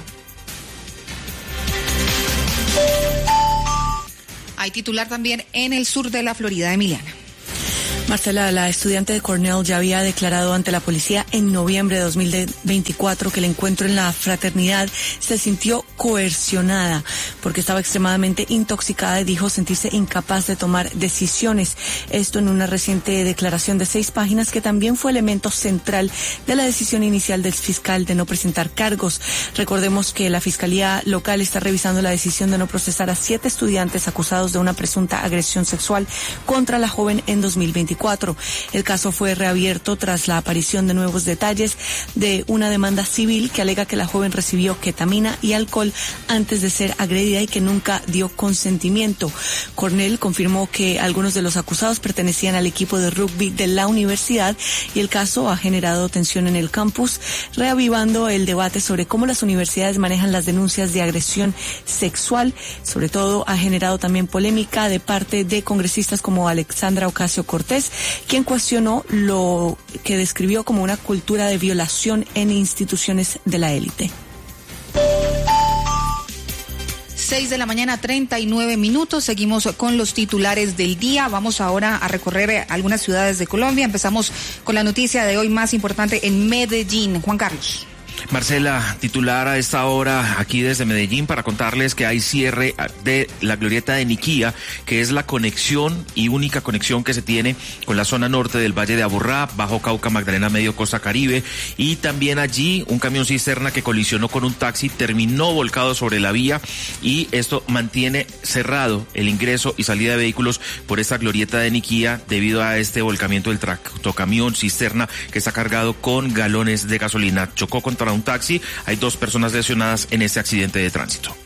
[SPEAKER 3] Hay titular también en el sur de la Florida, Emiliana.
[SPEAKER 17] Marcela, la estudiante de Cornell ya había declarado ante la policía en noviembre de dos mil veinticuatro que el encuentro en la fraternidad se sintió coercionada porque estaba extremadamente intoxicada y dijo sentirse incapaz de tomar decisiones. Esto en una reciente declaración de seis páginas que también fue elemento central de la decisión inicial del fiscal de no presentar cargos. Recordemos que la Fiscalía local está revisando la decisión de no procesar a siete estudiantes acusados de una presunta agresión sexual contra la joven en dos mil veinticuatro. El caso fue reabierto tras la aparición de nuevos detalles de una demanda civil que alega que la joven recibió ketamina y alcohol antes de ser agredida y que nunca dio consentimiento. Cornell confirmó que algunos de los acusados pertenecían al equipo de rugby de la universidad y el caso ha generado tensión en el campus, reavivando el debate sobre cómo las universidades manejan las denuncias de agresión sexual. Sobre todo ha generado también polémica de parte de congresistas como Alexandra Ocasio-Cortez, quien cuestionó lo que describió como una cultura de violación en instituciones de la élite.
[SPEAKER 3] Seis de la mañana, treinta y nueve minutos. Seguimos con los titulares del día. Vamos ahora a recorrer algunas ciudades de Colombia. Empezamos con la noticia de hoy más importante en Medellín. Juan Carlos.
[SPEAKER 18] Marcela, titular a esta hora aquí desde Medellín para contarles que hay cierre de la glorieta de Niquía, que es la conexión y única conexión que se tiene con la zona norte del Valle de Aburrá, Bajo Cauca, Magdalena Medio, Costa Caribe, y también allí un camión cisterna que colisionó con un taxi terminó volcado sobre la vía y esto mantiene cerrado el ingreso y salida de vehículos por esta glorieta de Niquía debido a este volcamiento del tractocamión cisterna que está cargado con galones de gasolina. Chocó contra un taxi, hay dos personas lesionadas en este accidente de tránsito.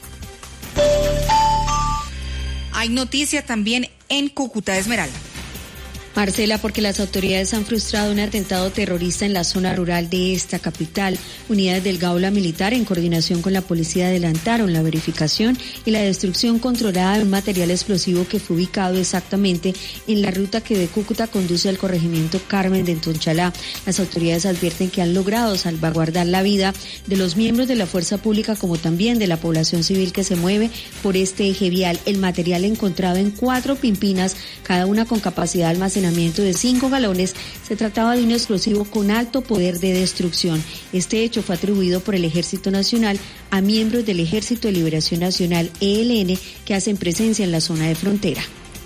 [SPEAKER 3] Hay noticia también en Cúcuta, Esmeralda.
[SPEAKER 19] Marcela, porque las autoridades han frustrado un atentado terrorista en la zona rural de esta capital. Unidades del Gaula Militar, en coordinación con la policía, adelantaron la verificación y la destrucción controlada de un material explosivo que fue ubicado exactamente en la ruta que de Cúcuta conduce al corregimiento Carmen de Entonchalá. Las autoridades advierten que han logrado salvaguardar la vida de los miembros de la fuerza pública como también de la población civil que se mueve por este eje vial. El material encontrado en cuatro pimpinas, cada una con capacidad de almacenamiento de cinco galones, se trataba de un explosivo con alto poder de destrucción. Este hecho fue atribuido por el Ejército Nacional a miembros del Ejército de Liberación Nacional, E L N, que hacen presencia en la zona de frontera.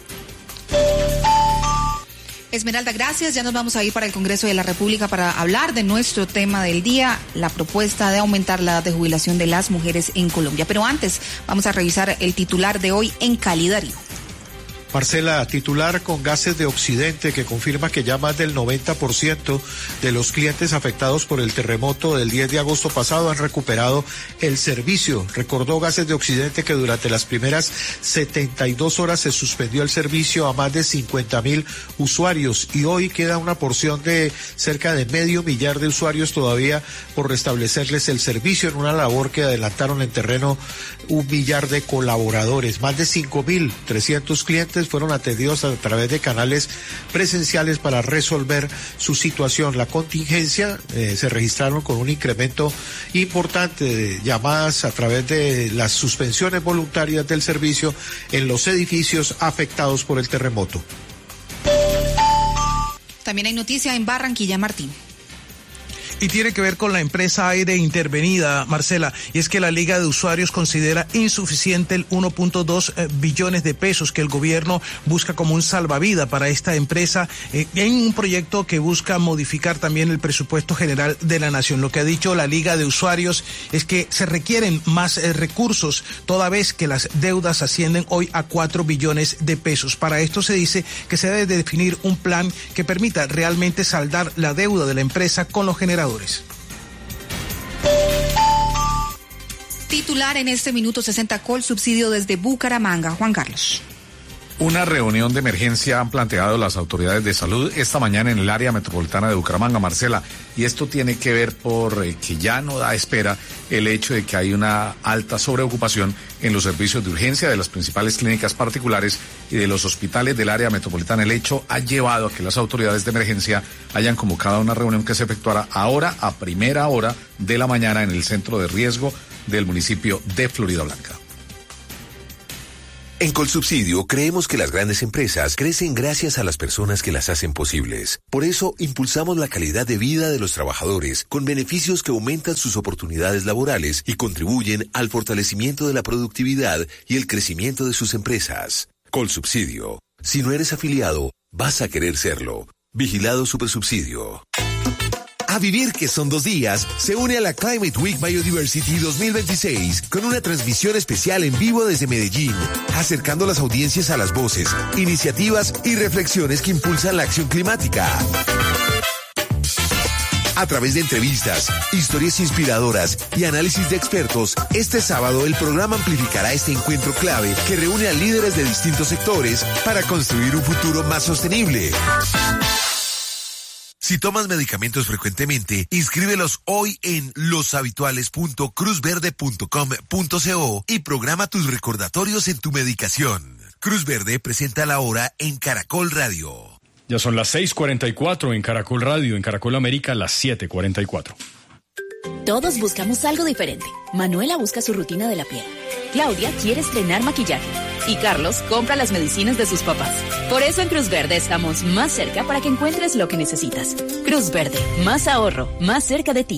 [SPEAKER 3] Esmeralda, gracias. Ya nos vamos a ir para el Congreso de la República para hablar de nuestro tema del día, la propuesta de aumentar la edad de jubilación de las mujeres en Colombia. Pero antes, vamos a revisar el titular de hoy en Cali, Darío.
[SPEAKER 20] Marcela, titular con Gases de Occidente, que confirma que ya más del noventa por ciento de los clientes afectados por el terremoto del diez de agosto pasado han recuperado el servicio. Recordó Gases de Occidente que durante las primeras setenta y dos horas se suspendió el servicio a más de cincuenta mil usuarios y hoy queda una porción de cerca de medio millar de usuarios todavía por restablecerles el servicio en una labor que adelantaron en terreno un millar de colaboradores. Más de cinco mil trescientos clientes fueron atendidos a través de canales presenciales para resolver su situación. La contingencia eh, se registraron con un incremento importante de llamadas a través de las suspensiones voluntarias del servicio en los edificios afectados por el terremoto.
[SPEAKER 3] También hay noticia en Barranquilla, Martín.
[SPEAKER 21] Y tiene que ver con la empresa Aire intervenida, Marcela, y es que la Liga de Usuarios considera insuficiente el uno punto dos billones de pesos que el gobierno busca como un salvavidas para esta empresa eh, en un proyecto que busca modificar también el presupuesto general de la nación. Lo que ha dicho la Liga de Usuarios es que se requieren más eh, recursos, toda vez que las deudas ascienden hoy a cuatro billones de pesos. Para esto se dice que se debe definir un plan que permita realmente saldar la deuda de la empresa con los generadores.
[SPEAKER 3] Titular en este minuto sesenta Col subsidio desde Bucaramanga, Juan Carlos.
[SPEAKER 22] Una reunión de emergencia han planteado las autoridades de salud esta mañana en el área metropolitana de Bucaramanga, Marcela, y esto tiene que ver por eh, que ya no da espera el hecho de que hay una alta sobreocupación en los servicios de urgencia de las principales clínicas particulares y de los hospitales del área metropolitana. El hecho ha llevado a que las autoridades de emergencia hayan convocado una reunión que se efectuará ahora a primera hora de la mañana en el centro de riesgo del municipio de Florida Blanca.
[SPEAKER 2] En Colsubsidio creemos que las grandes empresas crecen gracias a las personas que las hacen posibles. Por eso impulsamos la calidad de vida de los trabajadores con beneficios que aumentan sus oportunidades laborales y contribuyen al fortalecimiento de la productividad y el crecimiento de sus empresas. Colsubsidio. Si no eres afiliado, vas a querer serlo. Vigilado Supersubsidio. A vivir que son dos días, se une a la Climate Week Biodiversity dos mil veintiséis con una transmisión especial en vivo desde Medellín, acercando las audiencias a las voces, iniciativas y reflexiones que impulsan la acción climática. A través de entrevistas, historias inspiradoras y análisis de expertos, este sábado el programa amplificará este encuentro clave que reúne a líderes de distintos sectores para construir un futuro más sostenible. Si tomas medicamentos frecuentemente, inscríbelos hoy en loshabituales punto cruz verde punto com punto co y programa tus recordatorios en tu medicación. Cruz Verde presenta la hora en Caracol Radio.
[SPEAKER 8] Ya son las seis cuarenta y cuatro en Caracol Radio, en Caracol América las siete cuarenta y cuatro.
[SPEAKER 23] Todos buscamos algo diferente. Manuela busca su rutina de la piel. Claudia quiere estrenar maquillaje. Y Carlos compra las medicinas de sus papás. Por eso en Cruz Verde estamos más cerca para que encuentres lo que necesitas. Cruz Verde, más ahorro, más cerca de ti.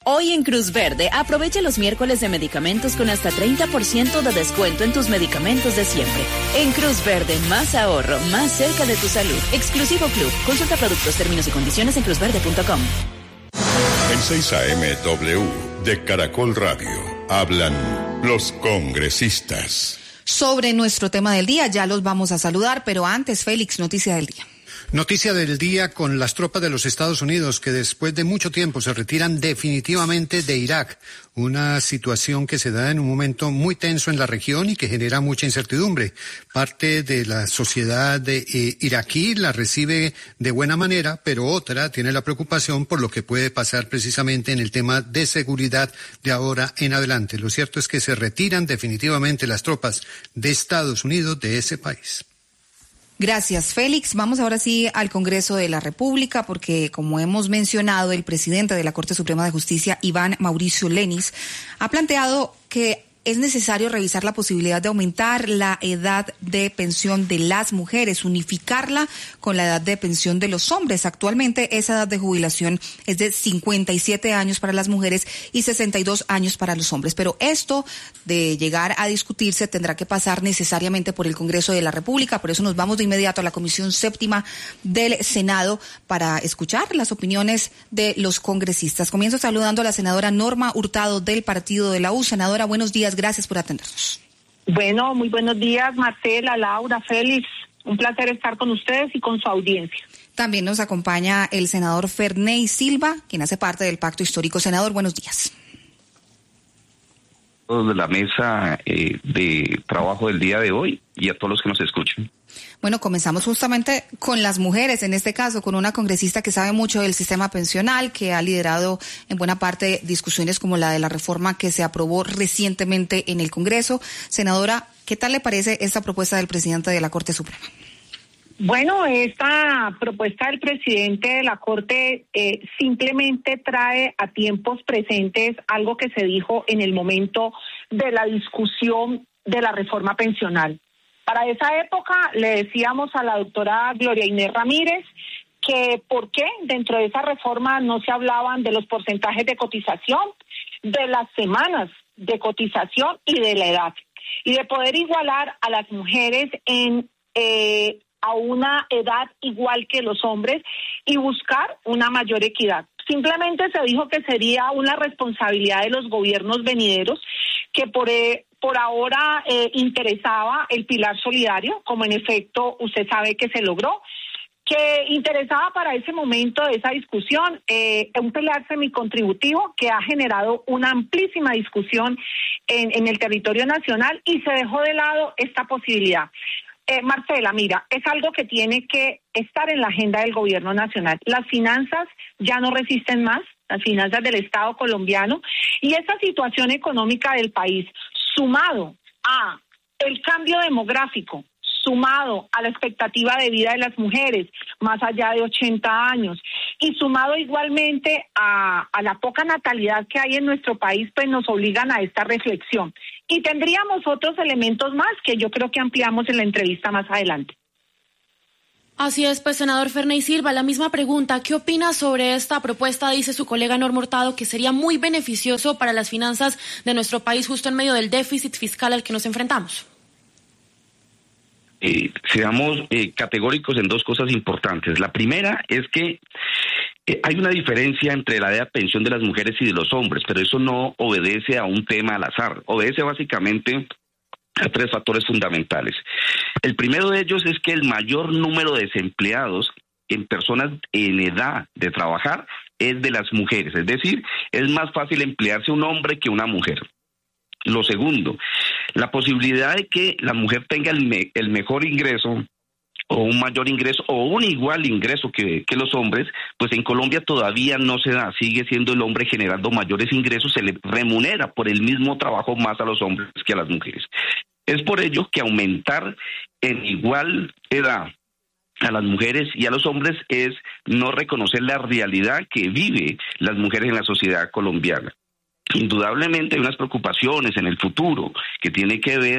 [SPEAKER 23] Hoy en Cruz Verde, aprovecha los miércoles de medicamentos con hasta treinta por ciento de descuento en tus medicamentos de siempre. En Cruz Verde, más ahorro, más cerca de tu salud. Exclusivo Club. Consulta productos, términos y condiciones en cruz verde punto com.
[SPEAKER 1] En seis A M W de Caracol Radio hablan los congresistas.
[SPEAKER 3] Sobre nuestro tema del día, ya los vamos a saludar, pero antes, Félix, noticia del día.
[SPEAKER 12] Noticia del día con las tropas de los Estados Unidos que después de mucho tiempo se retiran definitivamente de Irak. Una situación que se da en un momento muy tenso en la región y que genera mucha incertidumbre. Parte de la sociedad de, eh, iraquí la recibe de buena manera, pero otra tiene la preocupación por lo que puede pasar precisamente en el tema de seguridad de ahora en adelante. Lo cierto es que se retiran definitivamente las tropas de Estados Unidos de ese país.
[SPEAKER 3] Gracias, Félix. Vamos ahora sí al Congreso de la República, porque como hemos mencionado, el presidente de la Corte Suprema de Justicia, Iván Mauricio Lenis, ha planteado que es necesario revisar la posibilidad de aumentar la edad de pensión de las mujeres, unificarla con la edad de pensión de los hombres. Actualmente esa edad de jubilación es de cincuenta y siete años para las mujeres y sesenta y dos años para los hombres. Pero esto de llegar a discutirse tendrá que pasar necesariamente por el Congreso de la República. Por eso nos vamos de inmediato a la Comisión Séptima del Senado para escuchar las opiniones de los congresistas. Comienzo saludando a la senadora Norma Hurtado del Partido de la U. Senadora, buenos días. Gracias por atendernos.
[SPEAKER 6] Bueno, muy buenos días, Marcela, Laura, Félix. Un placer estar con ustedes y con su audiencia.
[SPEAKER 3] También nos acompaña el senador Ferney Silva, quien hace parte del Pacto Histórico. Senador, buenos días.
[SPEAKER 7] De la mesa eh, de trabajo del día de hoy y a todos los que nos escuchan.
[SPEAKER 3] Bueno, comenzamos justamente con las mujeres, en este caso, con una congresista que sabe mucho del sistema pensional, que ha liderado en buena parte discusiones como la de la reforma que se aprobó recientemente en el Congreso. Senadora, ¿qué tal le parece esta propuesta del presidente de la Corte Suprema?
[SPEAKER 6] Bueno, esta propuesta del presidente de la Corte eh, simplemente trae a tiempos presentes algo que se dijo en el momento de la discusión de la reforma pensional. Para esa época le decíamos a la doctora Gloria Inés Ramírez que por qué dentro de esa reforma no se hablaban de los porcentajes de cotización, de las semanas de cotización y de la edad, y de poder igualar a las mujeres en eh, a una edad igual que los hombres y buscar una mayor equidad. Simplemente se dijo que sería una responsabilidad de los gobiernos venideros, que por, eh, por ahora eh, interesaba el pilar solidario, como en efecto usted sabe que se logró, que interesaba para ese momento de esa discusión eh, un pilar semicontributivo que ha generado una amplísima discusión en, en el territorio nacional y se dejó de lado esta posibilidad. Eh, Marcela, mira, es algo que tiene que estar en la agenda del gobierno nacional. Las finanzas ya no resisten más, las finanzas del Estado colombiano, y esa situación económica del país, sumado a el cambio demográfico, sumado a la expectativa de vida de las mujeres, más allá de ochenta años, y sumado igualmente a, a la poca natalidad que hay en nuestro país, pues nos obligan a esta reflexión. Y tendríamos otros elementos más que yo creo que ampliamos en la entrevista más adelante.
[SPEAKER 24] Así es, pues, senador Ferney Silva, la misma pregunta. ¿Qué opina sobre esta propuesta? Dice su colega Norma Hurtado que sería muy beneficioso para las finanzas de nuestro país justo en medio del déficit fiscal al que nos enfrentamos.
[SPEAKER 7] Eh, seamos eh, categóricos en dos cosas importantes. La primera es que eh, hay una diferencia entre la edad de pensión de las mujeres y de los hombres, pero eso no obedece a un tema al azar, obedece básicamente a tres factores fundamentales. El primero de ellos es que el mayor número de desempleados en personas en edad de trabajar es de las mujeres, es decir, es más fácil emplearse un hombre que una mujer. Lo segundo, la posibilidad de que la mujer tenga el, me, el mejor ingreso o un mayor ingreso o un igual ingreso que, que los hombres, pues en Colombia todavía no se da, sigue siendo el hombre generando mayores ingresos, se le remunera por el mismo trabajo más a los hombres que a las mujeres. Es por ello que aumentar en igual edad a las mujeres y a los hombres es no reconocer la realidad que viven las mujeres en la sociedad colombiana. Indudablemente hay unas preocupaciones en el futuro que tiene que ver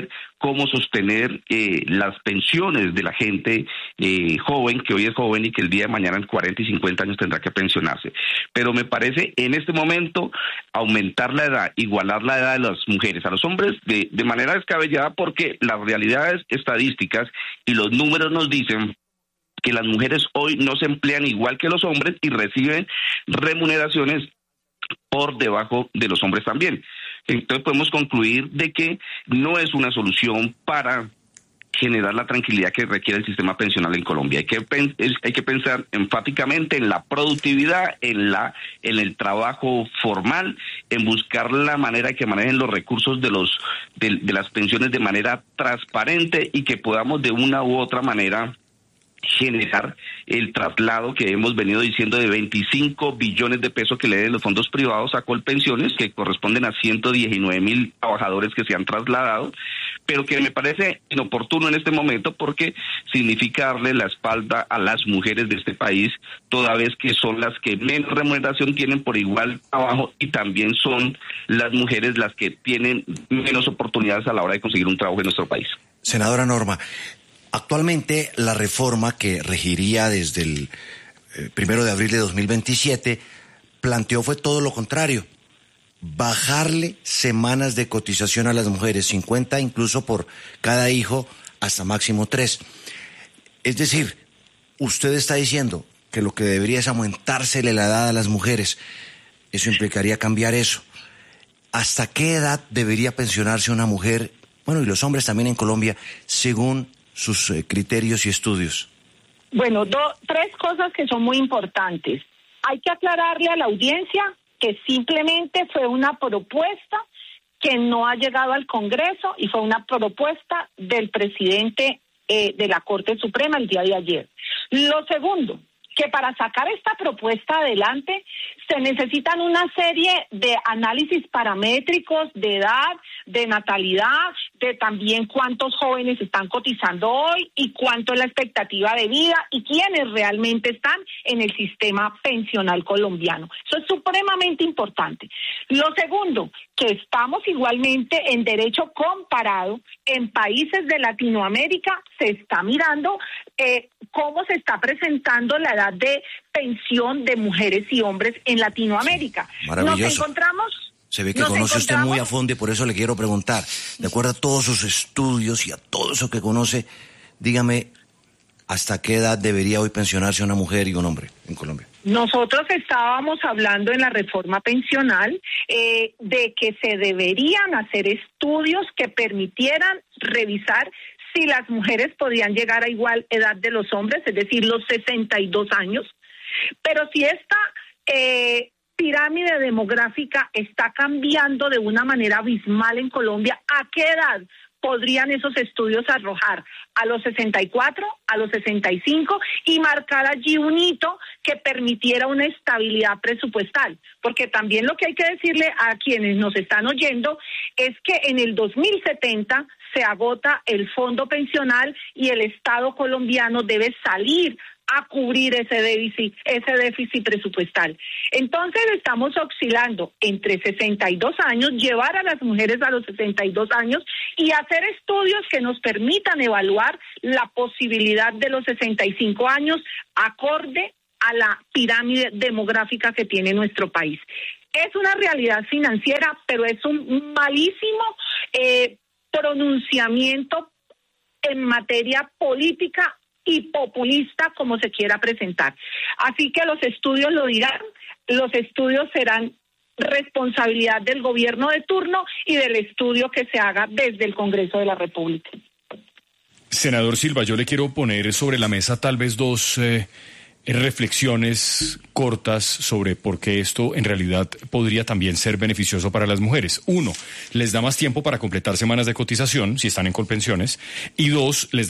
[SPEAKER 7] cómo sostener eh, las pensiones de la gente eh, joven, que hoy es joven y que el día de mañana en cuarenta y cincuenta años tendrá que pensionarse. Pero me parece en este momento aumentar la edad, igualar la edad de las mujeres a los hombres de, de manera descabellada, porque las realidades estadísticas y los números nos dicen que las mujeres hoy no se emplean igual que los hombres y reciben remuneraciones por debajo de los hombres también. Entonces podemos concluir de que no es una solución para generar la tranquilidad que requiere el sistema pensional en Colombia. Hay que hay que pensar enfáticamente en la productividad, en la en el trabajo formal, en buscar la manera de que manejen los recursos de los de, de las pensiones de manera transparente y que podamos de una u otra manera generar el traslado que hemos venido diciendo de veinticinco billones de pesos que le den los fondos privados a Colpensiones, que corresponden a ciento diecinueve mil trabajadores que se han trasladado, pero que me parece inoportuno en este momento porque significa darle la espalda a las mujeres de este país, toda vez que son las que menos remuneración tienen por igual trabajo y también son las mujeres las que tienen menos oportunidades a la hora de conseguir un trabajo en nuestro país.
[SPEAKER 9] Senadora Norma, actualmente la reforma que regiría desde el eh, primero de abril de dos mil veintisiete planteó fue todo lo contrario, bajarle semanas de cotización a las mujeres, cincuenta incluso por cada hijo, hasta máximo tres. Es decir, usted está diciendo que lo que debería es aumentársele la edad a las mujeres. Eso implicaría cambiar eso. ¿Hasta qué edad debería pensionarse una mujer, bueno, y los hombres también en Colombia, según sus eh, criterios y estudios?
[SPEAKER 6] Bueno, do, tres cosas que son muy importantes. Hay que aclararle a la audiencia que simplemente fue una propuesta que no ha llegado al Congreso y fue una propuesta del presidente eh, de la Corte Suprema el día de ayer. Lo segundo, que para sacar esta propuesta adelante se necesitan una serie de análisis paramétricos de edad, de natalidad, de también cuántos jóvenes están cotizando hoy y cuánto es la expectativa de vida y quiénes realmente están en el sistema pensional colombiano. Eso es supremamente importante. Lo segundo, que estamos igualmente en derecho comparado en países de Latinoamérica, se está mirando eh, cómo se está presentando la edad de pensión de mujeres y hombres en Latinoamérica.
[SPEAKER 9] Maravilloso.
[SPEAKER 6] Nos encontramos...
[SPEAKER 9] Se ve que
[SPEAKER 6] Nos
[SPEAKER 9] conoce usted
[SPEAKER 6] encontramos...
[SPEAKER 9] muy a fondo y por eso le quiero preguntar, de acuerdo a todos sus estudios y a todo eso que conoce, dígame, ¿hasta qué edad debería hoy pensionarse una mujer y un hombre en Colombia?
[SPEAKER 6] Nosotros estábamos hablando en la reforma pensional eh, de que se deberían hacer estudios que permitieran revisar si las mujeres podían llegar a igual edad de los hombres, es decir, los sesenta y dos años, pero si esta eh, pirámide demográfica está cambiando de una manera abismal en Colombia, ¿a qué edad podrían esos estudios arrojar? ¿A los sesenta y cuatro, a los sesenta y cinco y marcar allí un hito que permitiera una estabilidad presupuestal? Porque también lo que hay que decirle a quienes nos están oyendo es que en el dos mil setenta se agota el fondo pensional y el Estado colombiano debe salir a cubrir ese déficit, ese déficit presupuestal. Entonces estamos oscilando entre sesenta y dos años, llevar a las mujeres a los sesenta y dos años y hacer estudios que nos permitan evaluar la posibilidad de los sesenta y cinco años acorde a la pirámide demográfica que tiene nuestro país. Es una realidad financiera, pero es un malísimo eh, pronunciamiento en materia política y populista, como se quiera presentar. Así que los estudios lo dirán, los estudios serán responsabilidad del gobierno de turno y del estudio que se haga desde el Congreso de la República.
[SPEAKER 8] Senador Silva, yo le quiero poner sobre la mesa tal vez dos eh, reflexiones cortas sobre por qué esto en realidad podría también ser beneficioso para las mujeres. Uno, les da más tiempo para completar semanas de cotización si están en Colpensiones, y dos, les da